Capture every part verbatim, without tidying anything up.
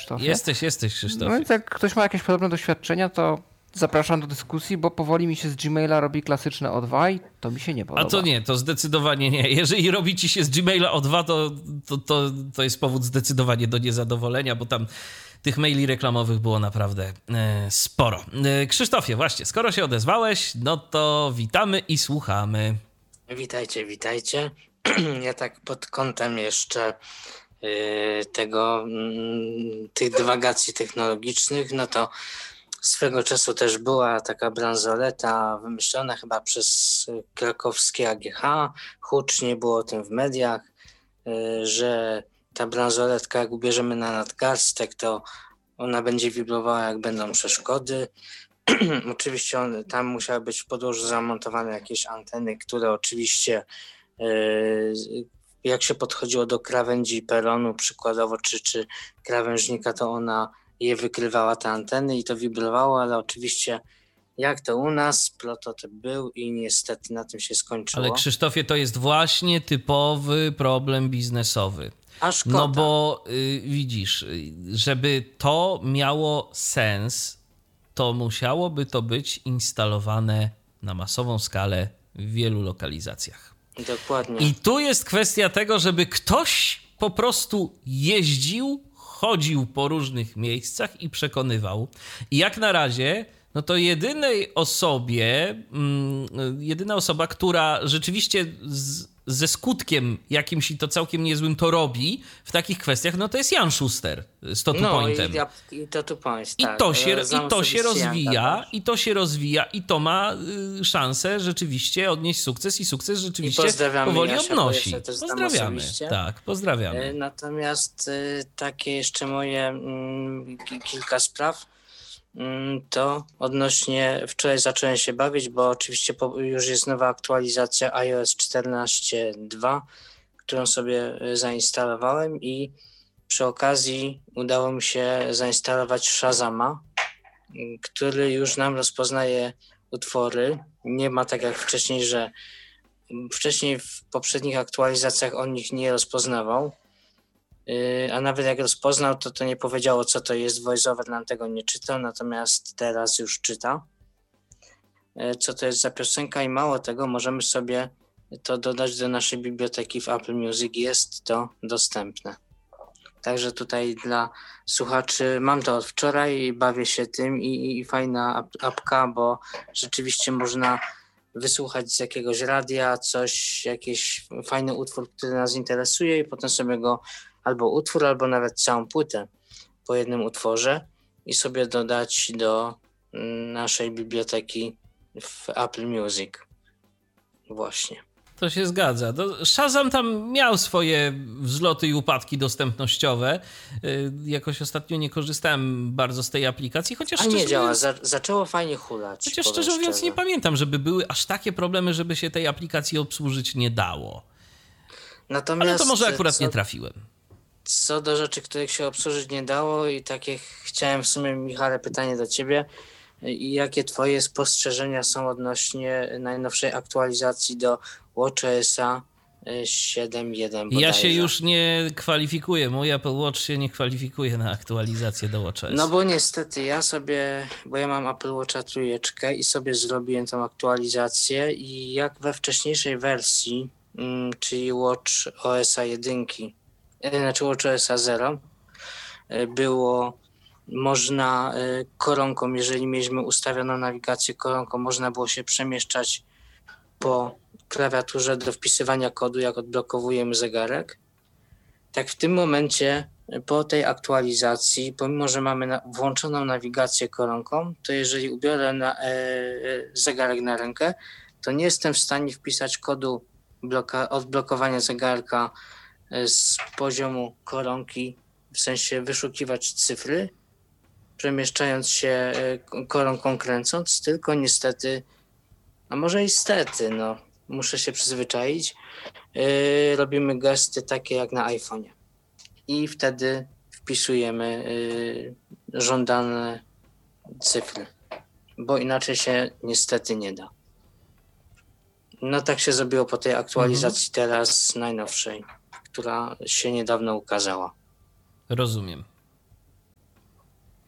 Krzysztofie. Jesteś, jesteś, Krzysztofie. No więc jak ktoś ma jakieś podobne doświadczenia, to zapraszam do dyskusji, bo powoli mi się z Gmaila robi klasyczne O dwa i to mi się nie podoba. A to nie, to zdecydowanie nie. Jeżeli robi ci się z Gmaila O dwa, to, to, to, to jest powód zdecydowanie do niezadowolenia, bo tam tych maili reklamowych było naprawdę e, sporo. E, Krzysztofie, właśnie, skoro się odezwałeś, no to witamy i słuchamy. Witajcie, witajcie. Ja tak pod kątem jeszcze y, tego, y, tych dywagacji technologicznych, no to swego czasu też była taka bransoleta wymyślona chyba przez krakowskie A G H, hucznie było o tym w mediach, y, że ta bransoletka, jak ubierzemy na nadgarstek, to ona będzie wibrowała, jak będą przeszkody. Oczywiście on, tam musiały być w podłożu zamontowane jakieś anteny, które oczywiście yy, jak się podchodziło do krawędzi peronu przykładowo, czy, czy krawężnika, to ona je wykrywała, te anteny, i to wibrowało, ale oczywiście jak to u nas, prototyp był i niestety na tym się skończyło. Ale Krzysztofie, to jest właśnie typowy problem biznesowy. A szkoda. No bo y, widzisz, żeby to miało sens, to musiałoby to być instalowane na masową skalę w wielu lokalizacjach. Dokładnie. I tu jest kwestia tego, żeby ktoś po prostu jeździł, chodził po różnych miejscach i przekonywał. I jak na razie, no to jedynej osobie, mm, jedyna osoba, która rzeczywiście z, ze skutkiem jakimś i to całkiem niezłym to robi w takich kwestiach, no to jest Jan Schuster z Totu No Pointem. i, i Totu Point, I tak. to się, Znam i to się rozwija, tak. i to się rozwija, i to ma y, szansę rzeczywiście odnieść sukces, i sukces rzeczywiście powoli Jasia, odnosi. Pozdrawiamy. Tak, pozdrawiamy. Natomiast y, takie jeszcze moje mm, kilka spraw, mm, to odnośnie, wczoraj zacząłem się bawić, bo oczywiście po, już jest nowa aktualizacja iOS czternaście dwa, którą sobie zainstalowałem, i przy okazji udało mi się zainstalować Shazama, który już nam rozpoznaje utwory. Nie ma tak jak wcześniej, że wcześniej w poprzednich aktualizacjach on ich nie rozpoznawał, a nawet jak rozpoznał, to to nie powiedziało, co to jest. VoiceOver nam tego nie czytał, natomiast teraz już czyta, co to jest za piosenka, i mało tego, możemy sobie to dodać do naszej biblioteki w Apple Music. Jest to dostępne. Także tutaj dla słuchaczy, mam to od wczoraj i bawię się tym, i, i fajna apka, bo rzeczywiście można wysłuchać z jakiegoś radia coś, jakiś fajny utwór, który nas interesuje, i potem sobie go, albo utwór, albo nawet całą płytę po jednym utworze, i sobie dodać do naszej biblioteki w Apple Music. Właśnie. To się zgadza. To Shazam tam miał swoje wzloty i upadki dostępnościowe. Yy, jakoś ostatnio nie korzystałem bardzo z tej aplikacji, chociaż A nie szczerze działa, mówiąc, Za, zaczęło fajnie hulać. chociaż szczerze mówiąc nie pamiętam, żeby były aż takie problemy, żeby się tej aplikacji obsłużyć nie dało. Natomiast ale to może akurat co, nie trafiłem. Co do rzeczy, których się obsłużyć nie dało, i takie chciałem w sumie, Michale, pytanie do ciebie. I jakie twoje spostrzeżenia są odnośnie najnowszej aktualizacji do WatchOS-a siedem jeden bodajże? Ja się już nie kwalifikuję. Mój Apple Watch się nie kwalifikuje na aktualizację do WatchOS. No bo niestety ja sobie, bo ja mam Apple Watcha trójeczkę i sobie zrobiłem tą aktualizację, i jak we wcześniejszej wersji, mm, czyli WatchOS-a jeden, znaczy WatchOS-a zero, było można koronką, jeżeli mieliśmy ustawioną nawigację koronką, można było się przemieszczać po klawiaturze do wpisywania kodu, jak odblokowujemy zegarek. Tak w tym momencie, po tej aktualizacji, pomimo że mamy na, włączoną nawigację koronką, to jeżeli ubiorę na, e, zegarek na rękę, to nie jestem w stanie wpisać kodu bloka, odblokowania zegarka z poziomu koronki, w sensie wyszukiwać cyfry, przemieszczając się koronką kręcąc, tylko niestety, a może i stety, no, muszę się przyzwyczaić, yy, robimy gesty takie jak na iPhone'ie. I wtedy wpisujemy yy, żądane cyfry, bo inaczej się niestety nie da. No tak się zrobiło po tej aktualizacji mhm. teraz najnowszej, która się niedawno ukazała. Rozumiem.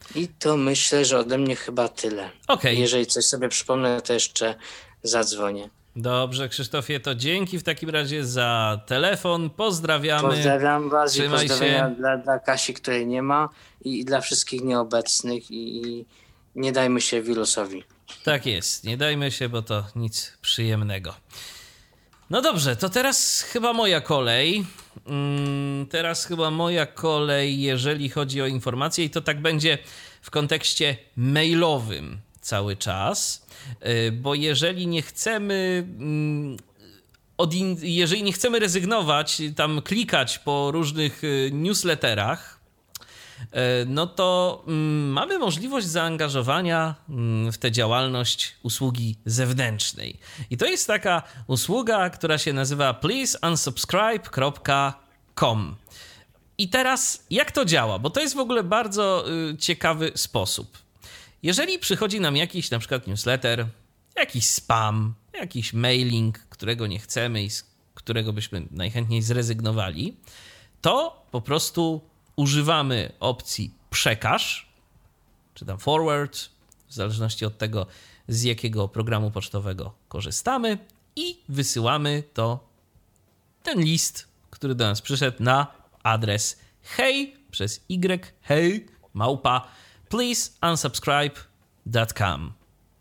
I to myślę, że ode mnie chyba tyle. Okej. Jeżeli coś sobie przypomnę, to jeszcze zadzwonię. Dobrze, Krzysztofie, to dzięki w takim razie za telefon. Pozdrawiamy. Pozdrawiam was i Trzymaj pozdrowienia się. dla, dla Kasi, której nie ma i, i dla wszystkich nieobecnych i, i nie dajmy się wirusowi. Tak jest, nie dajmy się, bo to nic przyjemnego. No dobrze, to teraz chyba moja kolej. Mm, teraz chyba moja kolej, jeżeli chodzi o informacje, i to tak będzie w kontekście mailowym cały czas, yy, bo jeżeli nie chcemy... Mm, od in- jeżeli nie chcemy rezygnować, tam klikać po różnych yy, newsletterach, no to mm, mamy możliwość zaangażowania mm, w tę działalność usługi zewnętrznej. I to jest taka usługa, która się nazywa please unsubscribe kropka com. I teraz jak to działa? Bo to jest w ogóle bardzo y, ciekawy sposób. Jeżeli przychodzi nam jakiś na przykład newsletter, jakiś spam, jakiś mailing, którego nie chcemy i z którego byśmy najchętniej zrezygnowali, to po prostu używamy opcji przekaż, czy tam forward, w zależności od tego, z jakiego programu pocztowego korzystamy, i wysyłamy to, ten list, który do nas przyszedł, na adres hej przez y, hej, małpa, please unsubscribe kropka com.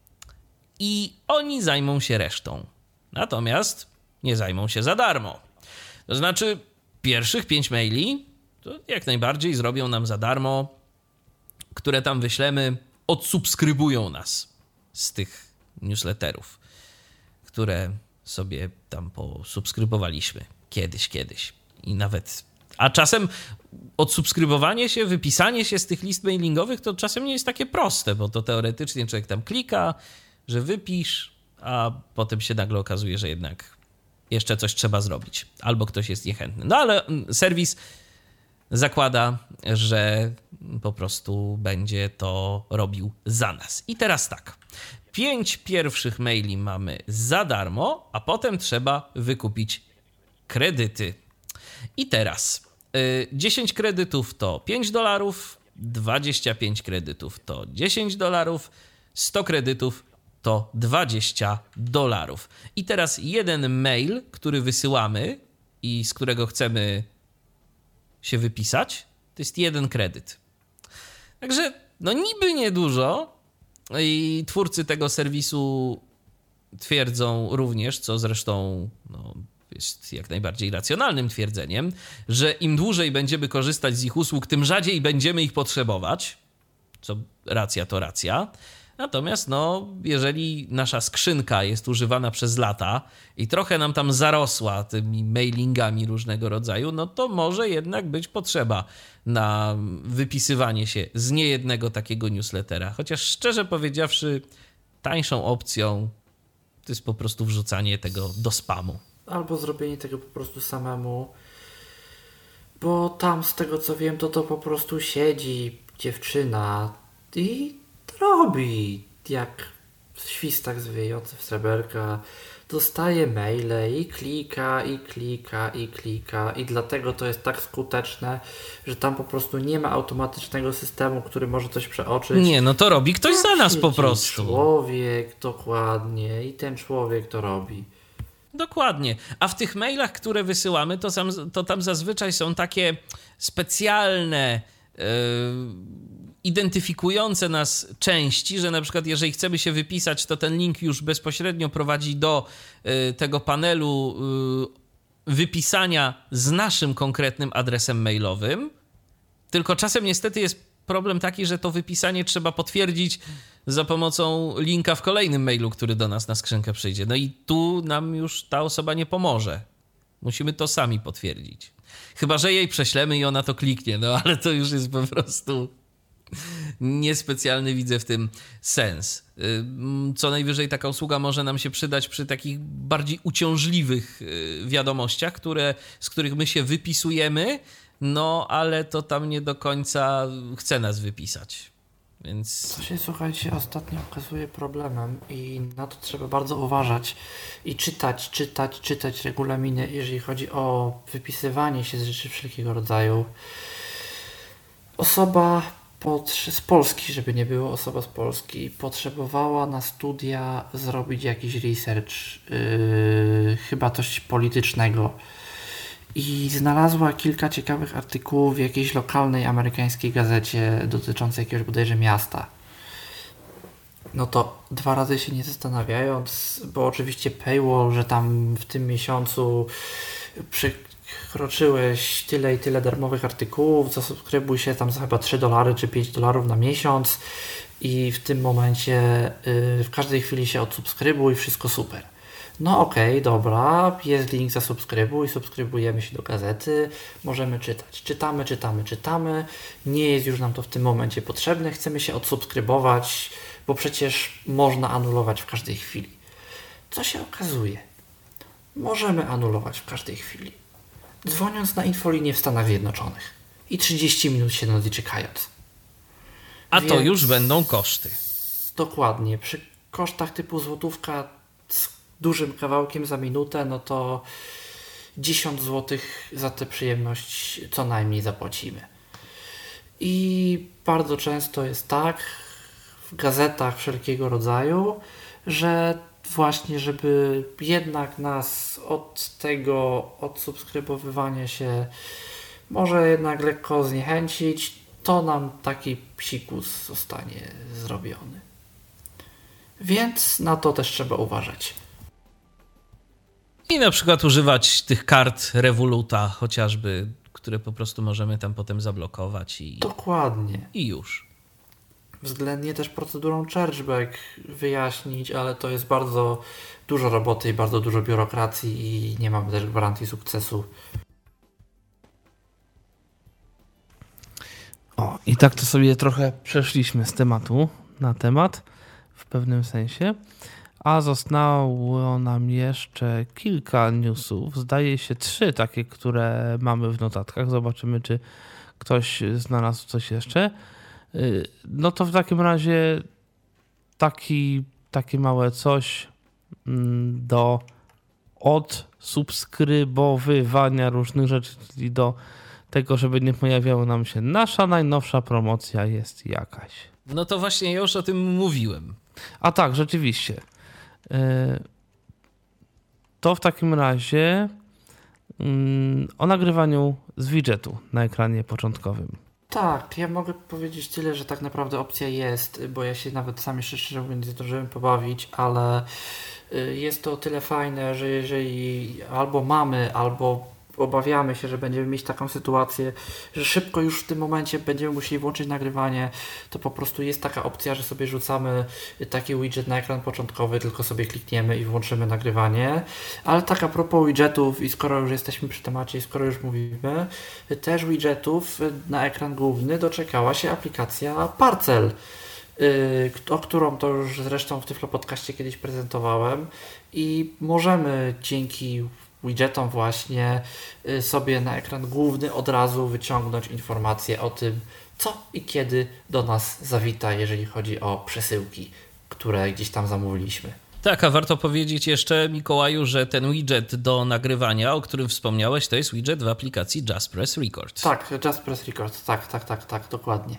I oni zajmą się resztą. Natomiast nie zajmą się za darmo. To znaczy, pierwszych pięć maili to jak najbardziej zrobią nam za darmo, które tam wyślemy, odsubskrybują nas z tych newsletterów, które sobie tam posubskrybowaliśmy kiedyś, kiedyś. I nawet, a czasem odsubskrybowanie się, wypisanie się z tych list mailingowych to czasem nie jest takie proste, bo to teoretycznie człowiek tam klika, że wypisz, a potem się nagle okazuje, że jednak jeszcze coś trzeba zrobić. Albo ktoś jest niechętny. No ale serwis zakłada, że po prostu będzie to robił za nas. I teraz tak. Pięć pierwszych maili mamy za darmo, a potem trzeba wykupić kredyty. I teraz y, dziesięć kredytów to pięć dolarów, dwadzieścia pięć kredytów to dziesięć dolarów, sto kredytów to dwadzieścia dolarów. I teraz jeden mail, który wysyłamy i z którego chcemy się wypisać, to jest jeden kredyt. Także no niby niedużo i twórcy tego serwisu twierdzą również, co zresztą no, jest jak najbardziej racjonalnym twierdzeniem, że im dłużej będziemy korzystać z ich usług, tym rzadziej będziemy ich potrzebować, co racja to racja. Natomiast no, jeżeli nasza skrzynka jest używana przez lata i trochę nam tam zarosła tymi mailingami różnego rodzaju, no to może jednak być potrzeba na wypisywanie się z niejednego takiego newslettera. Chociaż szczerze powiedziawszy, tańszą opcją to jest po prostu wrzucanie tego do spamu. Albo zrobienie tego po prostu samemu, bo tam z tego co wiem, to to po prostu siedzi dziewczyna i robi jak świstak zwijający w sreberka, dostaje maile i klika, i klika, i klika, i dlatego to jest tak skuteczne, że tam po prostu nie ma automatycznego systemu, który może coś przeoczyć. Nie, no to robi ktoś za nas po Siedzi prostu. Człowiek, dokładnie, i ten człowiek to robi. Dokładnie. A w tych mailach, które wysyłamy, to, sam, to tam zazwyczaj są takie specjalne yy, identyfikujące nas części, że na przykład jeżeli chcemy się wypisać, to ten link już bezpośrednio prowadzi do yy, tego panelu yy, wypisania z naszym konkretnym adresem mailowym. Tylko czasem niestety jest problem taki, że to wypisanie trzeba potwierdzić za pomocą linka w kolejnym mailu, który do nas na skrzynkę przyjdzie. No i tu nam już ta osoba nie pomoże. Musimy to sami potwierdzić. Chyba że jej prześlemy i ona to kliknie, no ale to już jest po prostu niespecjalny, widzę w tym sens. Co najwyżej taka usługa może nam się przydać przy takich bardziej uciążliwych wiadomościach, które, z których my się wypisujemy, no ale to tam nie do końca chce nas wypisać. Więc... To się, słuchajcie, ostatnio okazuje problemem i na to trzeba bardzo uważać i czytać, czytać, czytać regulaminy, jeżeli chodzi o wypisywanie się z rzeczy wszelkiego rodzaju. Osoba potrze- z Polski, żeby nie było, osoba z Polski potrzebowała na studia zrobić jakiś research, yy, chyba coś politycznego. I znalazła kilka ciekawych artykułów w jakiejś lokalnej amerykańskiej gazecie dotyczącej jakiegoś bodajże miasta. No to dwa razy się nie zastanawiając, bo oczywiście paywall, że tam w tym miesiącu przekroczyłeś tyle i tyle darmowych artykułów, zasubskrybuj się tam za chyba trzy dolary czy pięć dolarów na miesiąc i w tym momencie yy, w każdej chwili się odsubskrybuj, wszystko super. No okej, okay, dobra, jest link, zasubskrybuj, subskrybujemy się do gazety, możemy czytać. Czytamy, czytamy, czytamy, nie jest już nam to w tym momencie potrzebne, chcemy się odsubskrybować, bo przecież można anulować w każdej chwili. Co się okazuje? Możemy anulować w każdej chwili, dzwoniąc na infolinię w Stanach Zjednoczonych i trzydzieści minut siedząc i czekając. A Więc to już będą koszty. Dokładnie, przy kosztach typu złotówka z dużym kawałkiem za minutę, no to dziesięć złotych za tę przyjemność co najmniej zapłacimy. I bardzo często jest tak w gazetach wszelkiego rodzaju, że właśnie, żeby jednak nas od tego odsubskrybowywania się może jednak lekko zniechęcić, to nam taki psikus zostanie zrobiony. Więc na to też trzeba uważać. I na przykład używać tych kart Revoluta chociażby, które po prostu możemy tam potem zablokować i, Dokładnie. i już. Względnie też procedurą chargeback wyjaśnić, ale to jest bardzo dużo roboty i bardzo dużo biurokracji i nie mamy też gwarancji sukcesu. O, i tak to sobie trochę przeszliśmy z tematu na temat w pewnym sensie, a zostało nam jeszcze kilka newsów, zdaje się trzy takie, które mamy w notatkach. Zobaczymy, czy ktoś znalazł coś jeszcze. No to w takim razie taki, takie małe coś do odsubskrybowywania różnych rzeczy, czyli do tego, żeby nie pojawiało nam się nasza najnowsza promocja jest jakaś. No to właśnie ja już o tym mówiłem. A tak, rzeczywiście. To w takim razie o nagrywaniu z widgetu na ekranie początkowym. Tak, ja mogę powiedzieć tyle, że tak naprawdę opcja jest, bo ja się nawet sam jeszcze szczerze mówiąc nie zdążyłem pobawić, ale jest to o tyle fajne, że jeżeli albo mamy, albo obawiamy się, że będziemy mieć taką sytuację, że szybko już w tym momencie będziemy musieli włączyć nagrywanie, to po prostu jest taka opcja, że sobie rzucamy taki widget na ekran początkowy, tylko sobie klikniemy i włączymy nagrywanie. Ale tak a propos widgetów i skoro już jesteśmy przy temacie i skoro już mówimy, też widgetów na ekran główny doczekała się aplikacja Parcel, o którą to już zresztą w Tyflo Podcaście kiedyś prezentowałem i możemy dzięki widgetom właśnie sobie na ekran główny od razu wyciągnąć informacje o tym, co i kiedy do nas zawita, jeżeli chodzi o przesyłki, które gdzieś tam zamówiliśmy. Tak, a warto powiedzieć jeszcze, Mikołaju, że ten widget do nagrywania, o którym wspomniałeś, to jest widget w aplikacji Just Press Record. Tak, Just Press Record, tak, tak, tak, tak, dokładnie.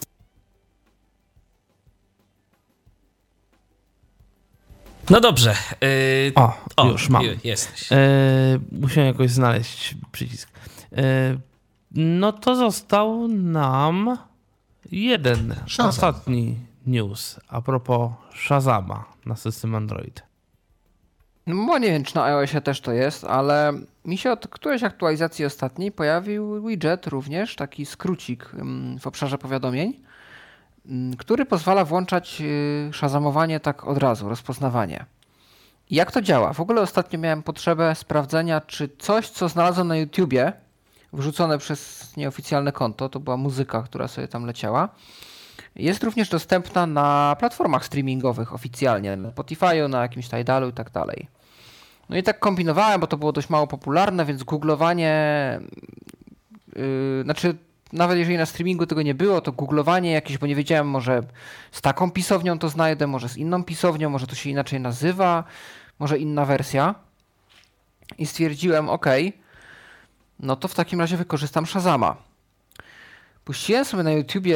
No dobrze. Yy, O, o, już mam. Jesteś. Yy, musiałem jakoś znaleźć przycisk. Yy, no to został nam jeden Shazam. ostatni news a propos Shazama na system Android. No bo nie wiem, czy na iOSie też to jest, ale mi się od którejś aktualizacji ostatniej pojawił widget również, taki skrócik w obszarze powiadomień, który pozwala włączać szazamowanie tak od razu, rozpoznawanie. I jak to działa? W ogóle ostatnio miałem potrzebę sprawdzenia, czy coś, co znalazłem na YouTubie, wrzucone przez nieoficjalne konto, to była muzyka, która sobie tam leciała, jest również dostępna na platformach streamingowych oficjalnie, na Spotify'u, na jakimś Tidalu i tak dalej. No i tak kombinowałem, bo to było dość mało popularne, więc googlowanie, yy, znaczy nawet jeżeli na streamingu tego nie było, to googlowanie jakieś, bo nie wiedziałem, może z taką pisownią to znajdę, może z inną pisownią, może to się inaczej nazywa, może inna wersja. I stwierdziłem, ok, no to w takim razie wykorzystam Shazama. Puściłem sobie na YouTubie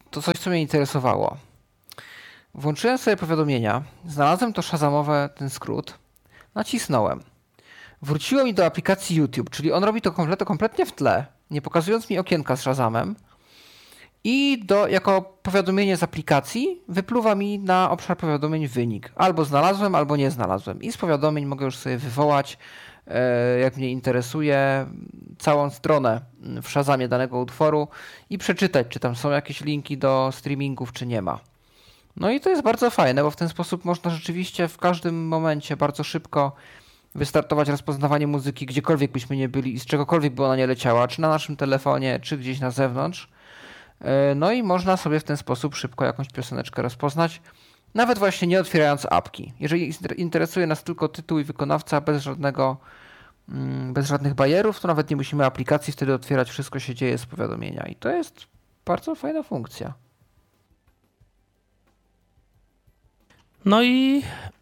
to coś, co mnie interesowało. Włączyłem sobie powiadomienia, znalazłem to shazamowe, ten skrót, nacisnąłem. Wróciło mi do aplikacji YouTube, czyli on robi to kompletnie, kompletnie w tle, nie pokazując mi okienka z Shazamem i do, jako powiadomienie z aplikacji wypluwa mi na obszar powiadomień wynik. Albo znalazłem, albo nie znalazłem. I z powiadomień mogę już sobie wywołać, jak mnie interesuje, całą stronę w Shazamie danego utworu i przeczytać, czy tam są jakieś linki do streamingów, czy nie ma. No i to jest bardzo fajne, bo w ten sposób można rzeczywiście w każdym momencie bardzo szybko wystartować rozpoznawanie muzyki, gdziekolwiek byśmy nie byli i z czegokolwiek by ona nie leciała, czy na naszym telefonie, czy gdzieś na zewnątrz. No i można sobie w ten sposób szybko jakąś pioseneczkę rozpoznać, nawet właśnie nie otwierając apki. Jeżeli interesuje nas tylko tytuł i wykonawca bez żadnego, bez żadnych bajerów, to nawet nie musimy aplikacji wtedy otwierać, wszystko się dzieje z powiadomienia i to jest bardzo fajna funkcja. No i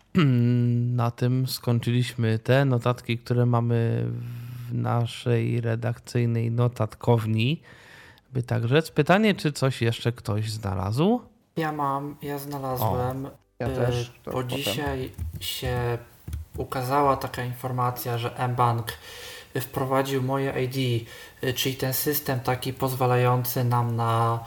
na tym skończyliśmy te notatki, które mamy w naszej redakcyjnej notatkowni, by tak rzec. Pytanie, czy coś jeszcze ktoś znalazł? Ja mam, ja znalazłem, o, ja też, bo potem. dzisiaj się ukazała taka informacja, że mBank wprowadził moje I D, czyli ten system taki pozwalający nam na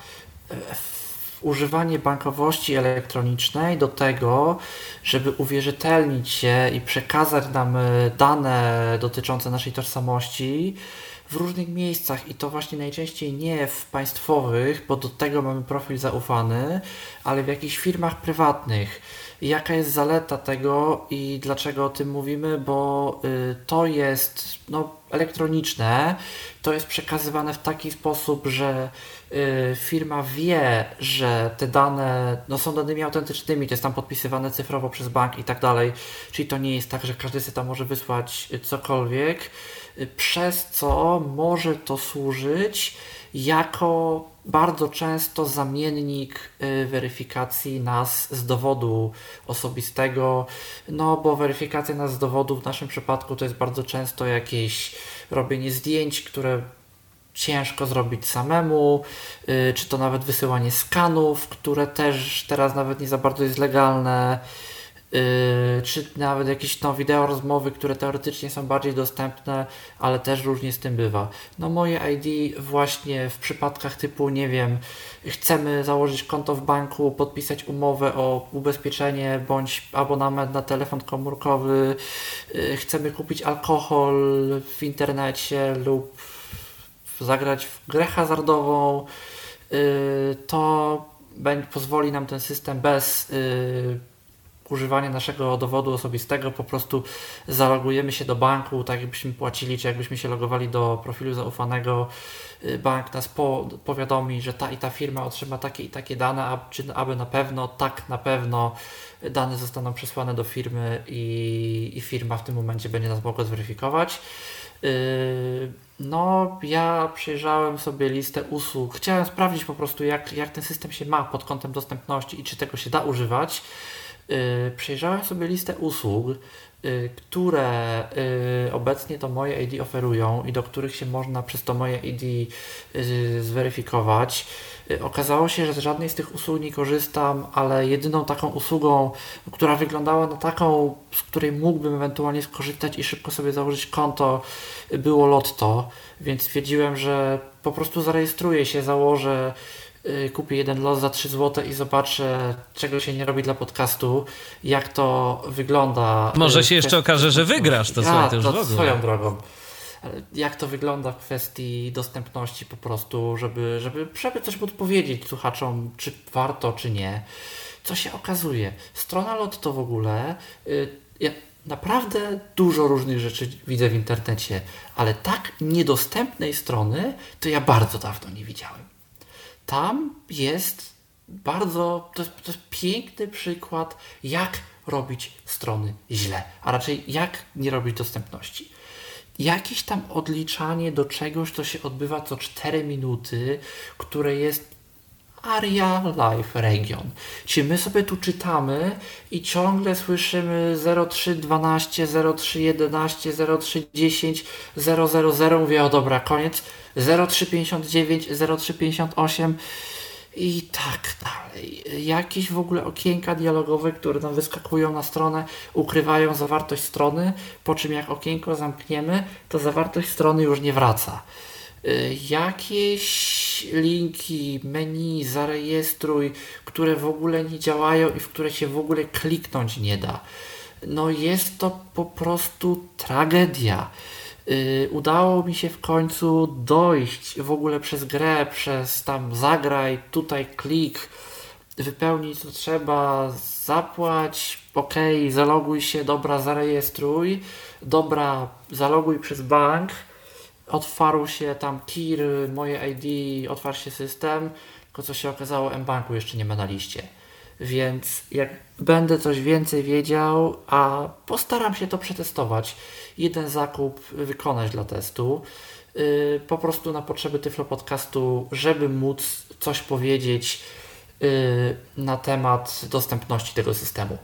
używanie bankowości elektronicznej do tego, żeby uwierzytelnić się i przekazać nam dane dotyczące naszej tożsamości w różnych miejscach i to właśnie najczęściej nie w państwowych, bo do tego mamy profil zaufany, ale w jakichś firmach prywatnych. I jaka jest zaleta tego i dlaczego o tym mówimy, bo y, to jest no, elektroniczne, to jest przekazywane w taki sposób, że y, firma wie, że te dane no, są danymi autentycznymi, to jest tam podpisywane cyfrowo przez bank i tak dalej, czyli to nie jest tak, że każdy sobie tam może wysłać cokolwiek, y, przez co może to służyć jako bardzo często zamiennik y, weryfikacji nas z dowodu osobistego, no bo weryfikacja nas z dowodu w naszym przypadku to jest bardzo często jakieś robienie zdjęć, które ciężko zrobić samemu, y, czy to nawet wysyłanie skanów, które też teraz nawet nie za bardzo jest legalne, Yy, czy nawet jakieś no, wideo rozmowy, które teoretycznie są bardziej dostępne, ale też różnie z tym bywa. No moje I D właśnie w przypadkach typu, nie wiem, chcemy założyć konto w banku, podpisać umowę o ubezpieczenie bądź abonament na telefon komórkowy, yy, chcemy kupić alkohol w internecie lub zagrać w grę hazardową, yy, to pozwoli nam ten system bez yy, używanie naszego dowodu osobistego, po prostu zalogujemy się do banku, tak jakbyśmy płacili, czy jakbyśmy się logowali do profilu zaufanego. Bank nas po, powiadomi, że ta i ta firma otrzyma takie i takie dane, a, czy aby na pewno, tak na pewno dane zostaną przesłane do firmy i, i firma w tym momencie będzie nas mogła zweryfikować. Yy, no, ja przejrzałem sobie listę usług. Chciałem sprawdzić po prostu, jak, jak ten system się ma pod kątem dostępności i czy tego się da używać. Yy, przejrzałem sobie listę usług, yy, które yy, obecnie to moje I D oferują i do których się można przez to moje I D yy, zweryfikować. Yy, okazało się, że z żadnej z tych usług nie korzystam, ale jedyną taką usługą, która wyglądała na taką, z której mógłbym ewentualnie skorzystać i szybko sobie założyć konto, yy, było Lotto, więc stwierdziłem, że po prostu zarejestruję się, założę, kupię jeden los za trzy złote i zobaczę, czego się nie robi dla podcastu, jak to wygląda. Może się jeszcze okaże, że wygrasz, to słuchaj, to już to w ogóle. Swoją drogą. Jak to wygląda w kwestii dostępności po prostu, żeby, żeby, żeby coś podpowiedzieć słuchaczom, czy warto, czy nie. Co się okazuje? Strona Lotto w ogóle, ja naprawdę dużo różnych rzeczy widzę w internecie, ale tak niedostępnej strony to ja bardzo dawno nie widziałem. Tam jest bardzo, to jest, to jest piękny przykład, jak robić strony źle, a raczej jak nie robić dostępności. Jakieś tam odliczanie do czegoś, co się odbywa co cztery minuty, które jest Area Live Region. Czyli my sobie tu czytamy i ciągle słyszymy zero trzy dwanaście, zero trzy jedenaście, zero trzy dziesięć, zero zero zero. Mówię, o dobra, koniec. zero trzy pięćdziesiąt dziewięć, zero trzy pięćdziesiąt osiem. i tak dalej. Jakieś w ogóle okienka dialogowe, które nam wyskakują na stronę, ukrywają zawartość strony, po czym jak okienko zamkniemy, to zawartość strony już nie wraca. Jakieś linki, menu, zarejestruj, które w ogóle nie działają i w które się w ogóle kliknąć nie da. No jest to po prostu tragedia. Yy, udało mi się w końcu dojść w ogóle przez grę, przez tam zagraj, tutaj klik, wypełnić co trzeba, zapłać, ok, zaloguj się, dobra, zarejestruj, dobra, zaloguj przez bank, otwarł się tam Kir, moje I D, otwarł się system, tylko co się okazało, mBanku jeszcze nie ma na liście. Więc jak będę coś więcej wiedział, a postaram się to przetestować, jeden zakup wykonać dla testu, yy, po prostu na potrzeby Tyflo Podcastu, żeby móc coś powiedzieć yy, na temat dostępności tego systemu.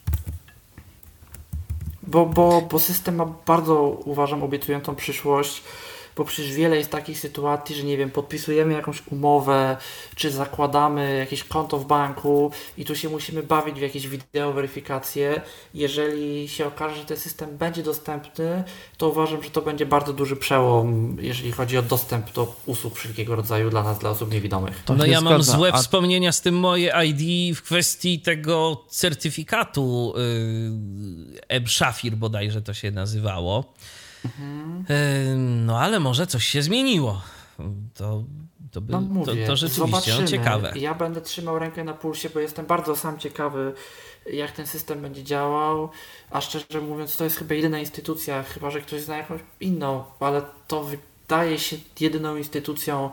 Bo, bo, bo system ma bardzo, uważam, obiecującą przyszłość, bo przecież wiele jest takich sytuacji, że nie wiem, podpisujemy jakąś umowę, czy zakładamy jakieś konto w banku i tu się musimy bawić w jakieś wideo weryfikacje. Jeżeli się okaże, że ten system będzie dostępny, to uważam, że to będzie bardzo duży przełom, jeżeli chodzi o dostęp do usług wszelkiego rodzaju dla nas, dla osób niewidomych. To no ja mam zgadza. złe A... wspomnienia z tym moje I D w kwestii tego certyfikatu yy, eBszafir bodajże to się nazywało. Mhm. No ale może coś się zmieniło. To, to, by, no mówię, to, to rzeczywiście no, ciekawe. Ja będę trzymał rękę na pulsie, bo jestem bardzo sam ciekawy, jak ten system będzie działał. A szczerze mówiąc, to jest chyba jedyna instytucja, chyba że ktoś zna jakąś inną, ale to wydaje się jedyną instytucją,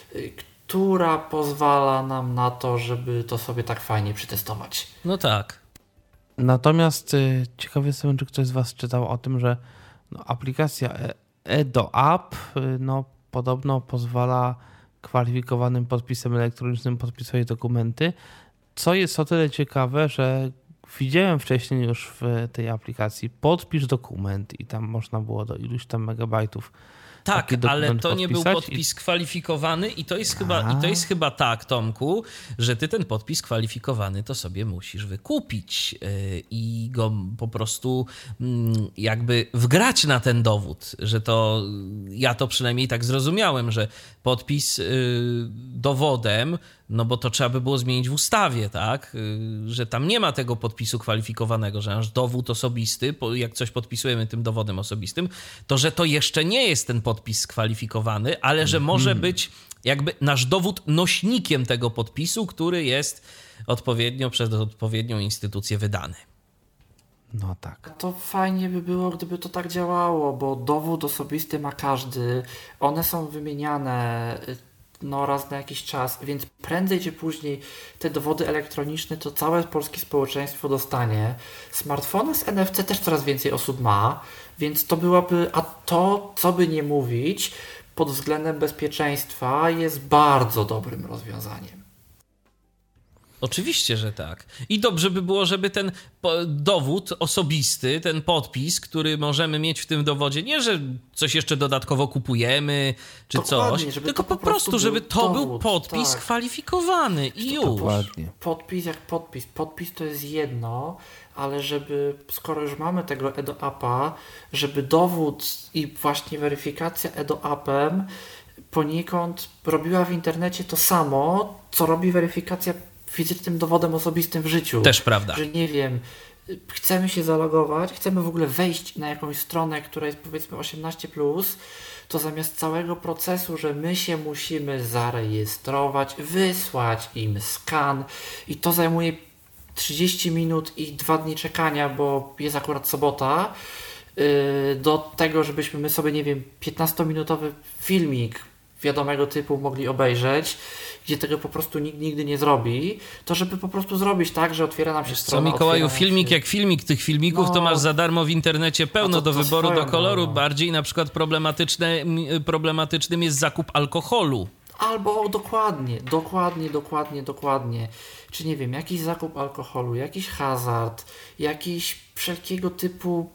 która pozwala nam na to, żeby to sobie tak fajnie przetestować. No tak. Natomiast y, ciekawy jestem, czy ktoś z was czytał o tym, że no, aplikacja EdoApp y, no, podobno pozwala kwalifikowanym podpisem elektronicznym podpisywać dokumenty, co jest o tyle ciekawe, że widziałem wcześniej już w tej aplikacji podpisz dokument i tam można było do iluś tam megabajtów. Tak, ale to nie był podpis i... kwalifikowany i to jest chyba, i to jest chyba tak, Tomku, że ty ten podpis kwalifikowany to sobie musisz wykupić yy, i go po prostu yy, jakby wgrać na ten dowód, że to, ja to przynajmniej tak zrozumiałem, że podpis yy, dowodem, no bo to trzeba by było zmienić w ustawie, tak, yy, że tam nie ma tego podpisu kwalifikowanego, że nasz dowód osobisty, jak coś podpisujemy tym dowodem osobistym, to że to jeszcze nie jest ten podpis skwalifikowany, ale że może hmm. być jakby nasz dowód nośnikiem tego podpisu, który jest odpowiednio przez odpowiednią instytucję wydany. No tak. To fajnie by było, gdyby to tak działało, bo dowód osobisty ma każdy. One są wymieniane no raz na jakiś czas, więc prędzej czy później te dowody elektroniczne to całe polskie społeczeństwo dostanie. Smartfony z N F C też coraz więcej osób ma, więc to byłoby, a to, co by nie mówić, pod względem bezpieczeństwa jest bardzo dobrym rozwiązaniem. Oczywiście, że tak. I dobrze by było, żeby ten dowód osobisty, ten podpis, który możemy mieć w tym dowodzie, nie, że coś jeszcze dodatkowo kupujemy, czy Dokładnie, coś, tylko po, po prostu, żeby to dowód, był podpis tak. kwalifikowany i już. Dokładnie. Podpis jak podpis. Podpis to jest jedno, ale żeby, skoro już mamy tego EdoAppa, żeby dowód i właśnie weryfikacja EdoAppem poniekąd robiła w internecie to samo, co robi weryfikacja fizycznym dowodem osobistym w życiu. Też prawda. Że nie wiem, chcemy się zalogować, chcemy w ogóle wejść na jakąś stronę, która jest powiedzmy osiemnaście plus, to zamiast całego procesu, że my się musimy zarejestrować, wysłać im skan i to zajmuje trzydzieści minut i dwa dni czekania, bo jest akurat sobota, yy, do tego, żebyśmy my sobie, nie wiem, piętnastominutowy filmik wiadomego typu mogli obejrzeć, gdzie tego po prostu nikt nigdy nie zrobi, to żeby po prostu zrobić tak, że otwiera nam się Wiesz strona. Co, Mikołaju, się... filmik jak filmik, tych filmików no, to masz za darmo w internecie pełno to, do wyboru, do koloru. no. Bardziej na przykład problematyczne, problematycznym jest zakup alkoholu. Albo dokładnie, dokładnie, dokładnie, dokładnie. Czy nie wiem, jakiś zakup alkoholu, jakiś hazard, jakiś wszelkiego typu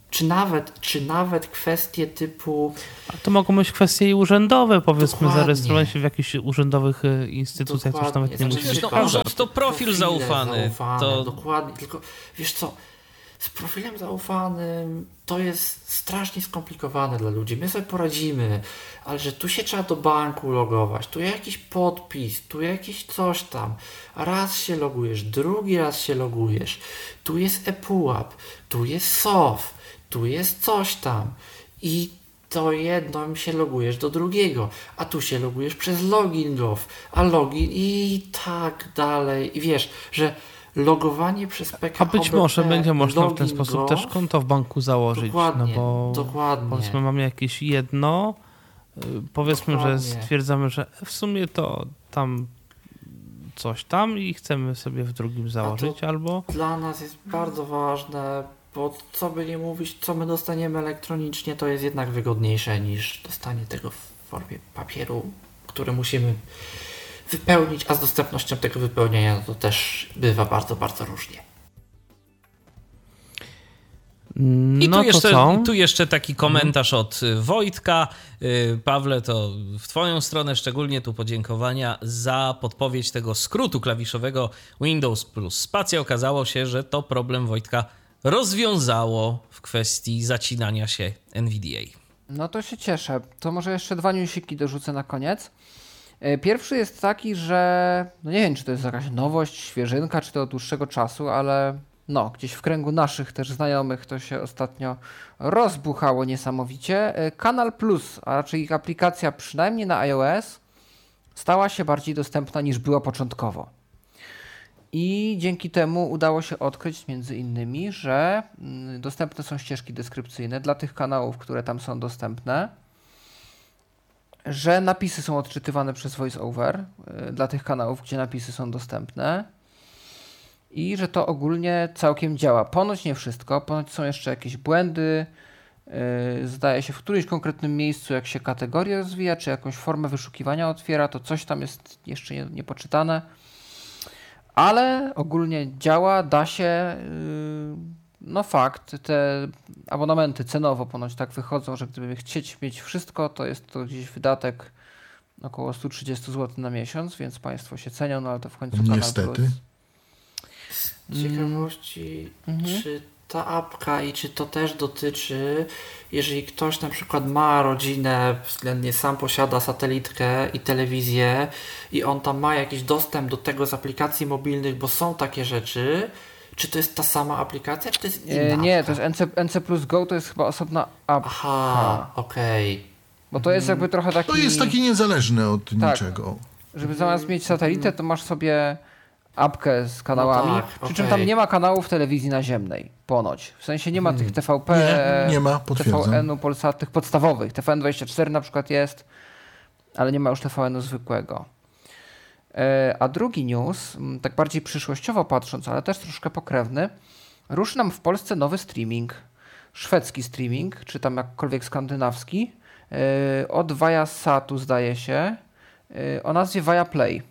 czy nawet, czy nawet kwestie typu... A to mogą być kwestie i urzędowe, powiedzmy, Dokładnie. zarejestrować się w jakichś urzędowych e, instytucjach, to już nawet nie Dokładnie. musi Znaczy, być no, każdy. urząd to profil Profile zaufany. zaufane, To... Dokładnie, tylko wiesz co, z profilem zaufanym to jest strasznie skomplikowane dla ludzi. My sobie poradzimy, ale że tu się trzeba do banku logować, tu jakiś podpis, tu jakiś coś tam. Raz się logujesz, drugi raz się logujesz. Tu jest ePUAP, tu jest S O W, tu jest coś tam. I to jedno się logujesz do drugiego, a tu się logujesz przez login kropka gov, a login i tak dalej. I wiesz, że logowanie przez P K A być może będzie można w ten login sposób gov, też konto w banku założyć, Dokładnie, no bo dokładnie. powiedzmy mamy jakieś jedno, y, powiedzmy, Dokładnie. że stwierdzamy, że w sumie to tam coś tam i chcemy sobie w drugim założyć, albo Dla nas jest bardzo ważne, bo co by nie mówić, co my dostaniemy elektronicznie, to jest jednak wygodniejsze niż dostanie tego w formie papieru, który musimy wypełnić, a z dostępnością tego wypełnienia no to też bywa bardzo, bardzo różnie. I no tu, to jeszcze, co? tu jeszcze taki komentarz od y, Wojtka. Y, Pawle, to w twoją stronę szczególnie tu podziękowania za podpowiedź tego skrótu klawiszowego Windows plus spacja. Okazało się, że to problem Wojtka rozwiązało w kwestii zacinania się N V D A. No to się cieszę. To może jeszcze dwa newsiki dorzucę na koniec. Pierwszy jest taki, że no nie wiem, czy to jest jakaś nowość, świeżynka, czy to od dłuższego czasu, ale no, gdzieś w kręgu naszych też znajomych to się ostatnio rozbuchało niesamowicie. Kanal Plus, a raczej ich aplikacja przynajmniej na iOS, stała się bardziej dostępna niż była początkowo. I dzięki temu udało się odkryć między innymi, że dostępne są ścieżki deskrypcyjne dla tych kanałów, które tam są dostępne, że napisy są odczytywane przez VoiceOver y, dla tych kanałów, gdzie napisy są dostępne i że to ogólnie całkiem działa. Ponoć nie wszystko, ponoć są jeszcze jakieś błędy, yy, zdaje się w którymś konkretnym miejscu, jak się kategoria rozwija, czy jakąś formę wyszukiwania otwiera, to coś tam jest jeszcze nie, niepoczytane, ale ogólnie działa, da się. Yy, no fakt, te abonamenty cenowo ponoć tak wychodzą, że gdyby chcieć mieć wszystko, to jest to gdzieś wydatek około sto trzydzieści złotych na miesiąc, więc państwo się cenią, no ale to w końcu Kanal Niestety. Plus. Z ciekawości, Mhm. czy ta apka i czy to też dotyczy, jeżeli ktoś na przykład ma rodzinę, względnie sam posiada satelitkę i telewizję i on tam ma jakiś dostęp do tego z aplikacji mobilnych, bo są takie rzeczy, czy to jest ta sama aplikacja, czy to jest inna E, nie, apka? to jest N C, N C Plus Go, to jest chyba osobna apka. Aha, okej. Bo to jest jakby trochę taki... To jest taki niezależny od Tak. niczego. Żeby zamiast mieć satelitę, to masz sobie apkę z kanałami, No tak, przy czym okej. tam nie ma kanałów telewizji naziemnej, ponoć. W sensie nie ma tych T V P, Nie, nie ma, potwierdzam. T V N-u, Polsat, tych podstawowych. T V N dwadzieścia cztery na przykład jest, ale nie ma już T V N-u zwykłego. E, A drugi news, m, tak bardziej przyszłościowo patrząc, ale też troszkę pokrewny, ruszy nam w Polsce nowy streaming, szwedzki streaming, czy tam jakkolwiek skandynawski, e, od Viasatu zdaje się, e, o nazwie Viaplay.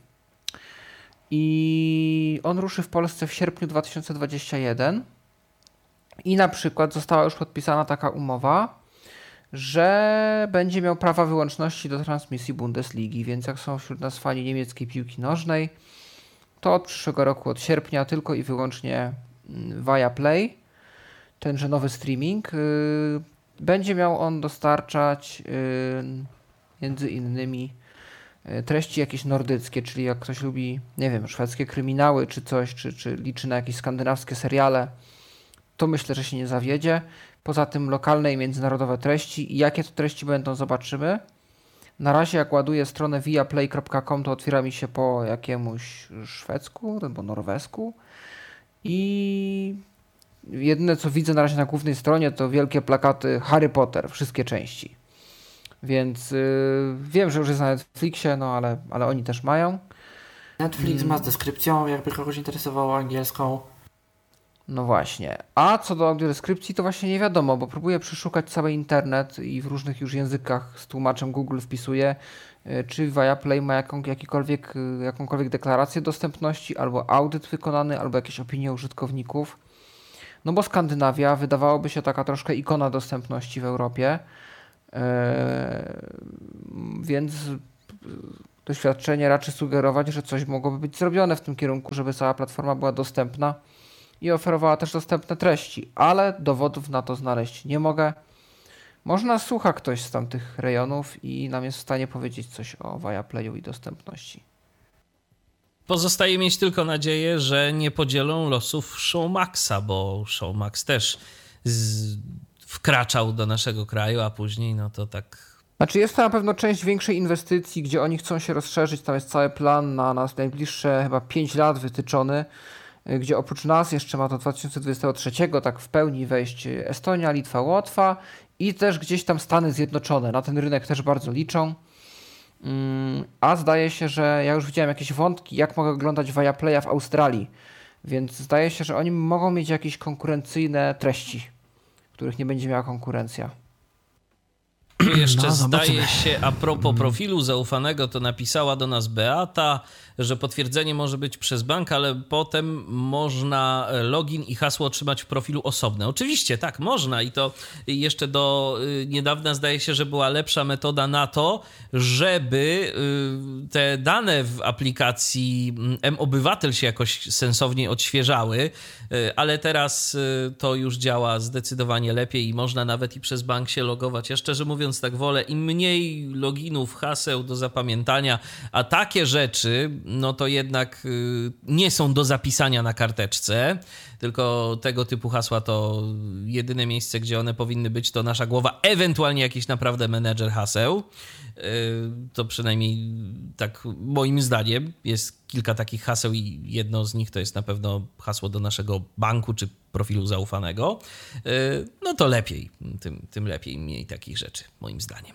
I on ruszy w Polsce w sierpniu dwa tysiące dwudziestym pierwszym i na przykład została już podpisana taka umowa, że będzie miał prawa wyłączności do transmisji Bundesligi, więc jak są wśród nas fani niemieckiej piłki nożnej, to od przyszłego roku, od sierpnia tylko i wyłącznie Viaplay, tenże nowy streaming, yy, będzie miał on dostarczać yy, między innymi treści jakieś nordyckie, czyli jak ktoś lubi, nie wiem, szwedzkie kryminały czy coś, czy, czy liczy na jakieś skandynawskie seriale, to myślę, że się nie zawiedzie. Poza tym lokalne i międzynarodowe treści i jakie to treści będą, zobaczymy. Na razie jak ładuję stronę viaplay kropka com, to otwiera mi się po jakiemuś szwedzku albo norwesku i jedyne co widzę na razie na głównej stronie to wielkie plakaty Harry Potter, wszystkie części. Więc yy, wiem, że już jest na Netflixie, no ale, ale oni też mają. Netflix ma z deskrypcją, jakby kogoś interesowało angielską. No właśnie. A co do audiodeskrypcji, to właśnie nie wiadomo, bo próbuję przeszukać cały internet i w różnych już językach z tłumaczem Google wpisuję, yy, czy Viaplay ma jaką, jakikolwiek, yy, jakąkolwiek deklarację dostępności, albo audyt wykonany, albo jakieś opinie użytkowników. no bo Skandynawia wydawałoby się taka troszkę ikona dostępności w Europie, więc doświadczenie raczy sugerować, że coś mogłoby być zrobione w tym kierunku, żeby cała platforma była dostępna i oferowała też dostępne treści, ale dowodów na to znaleźć nie mogę. Może nas słucha ktoś z tamtych rejonów i nam jest w stanie powiedzieć coś o Viaplayu i dostępności. Pozostaje mieć tylko nadzieję, że nie podzielą losów Showmaxa, bo Showmax też z... wkraczał do naszego kraju, a później no to tak... Znaczy jest to na pewno część większej inwestycji, gdzie oni chcą się rozszerzyć. Tam jest cały plan na nas najbliższe chyba pięć lat wytyczony, gdzie oprócz nas jeszcze ma do dwa tysiące dwudziestego trzeciego tak w pełni wejść Estonia, Litwa, Łotwa i też gdzieś tam Stany Zjednoczone. Na ten rynek też bardzo liczą. A zdaje się, że ja już widziałem jakieś wątki, jak mogę oglądać Viaplaya w Australii, więc zdaje się, że oni mogą mieć jakieś konkurencyjne treści, których nie będzie miała konkurencja. Tu jeszcze no, zdaje się, a propos profilu zaufanego, to napisała do nas Beata, że potwierdzenie może być przez bank, ale potem można login i hasło otrzymać w profilu osobne. Oczywiście, tak, można i to jeszcze do niedawna zdaje się, że była lepsza metoda na to, żeby te dane w aplikacji M-Obywatel się jakoś sensownie odświeżały, ale teraz to już działa zdecydowanie lepiej i można nawet i przez bank się logować. Ja szczerze mówiąc tak wolę, im mniej loginów, haseł do zapamiętania, a takie rzeczy, no to jednak nie są do zapisania na karteczce, tylko tego typu hasła to jedyne miejsce, gdzie one powinny być, to nasza głowa, ewentualnie jakiś naprawdę menedżer haseł. To przynajmniej tak moim zdaniem jest kilka takich haseł i jedno z nich to jest na pewno hasło do naszego banku czy profilu zaufanego. No to lepiej, tym, tym lepiej mniej takich rzeczy, moim zdaniem.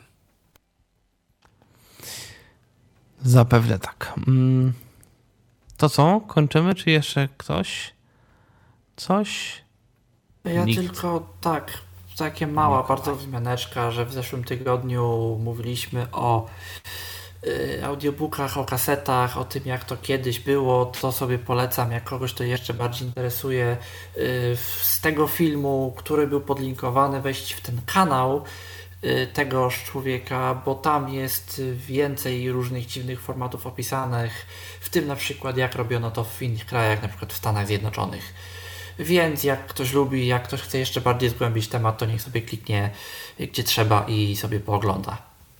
Zapewne tak. To co? Kończymy? Czy jeszcze ktoś? Coś? Ja Nikt. tylko tak, takie mała Nikt. bardzo wzmianeczka, że w zeszłym tygodniu mówiliśmy o y, audiobookach, o kasetach, o tym jak to kiedyś było, to sobie polecam, jak kogoś to jeszcze bardziej interesuje, y, z tego filmu, który był podlinkowany, wejść w ten kanał y, tegoż człowieka, bo tam jest więcej różnych dziwnych formatów opisanych, w tym na przykład jak robiono to w innych krajach, na przykład w Stanach Zjednoczonych. Więc jak ktoś lubi, jak ktoś chce jeszcze bardziej zgłębić temat, to niech sobie kliknie gdzie trzeba i sobie poogląda.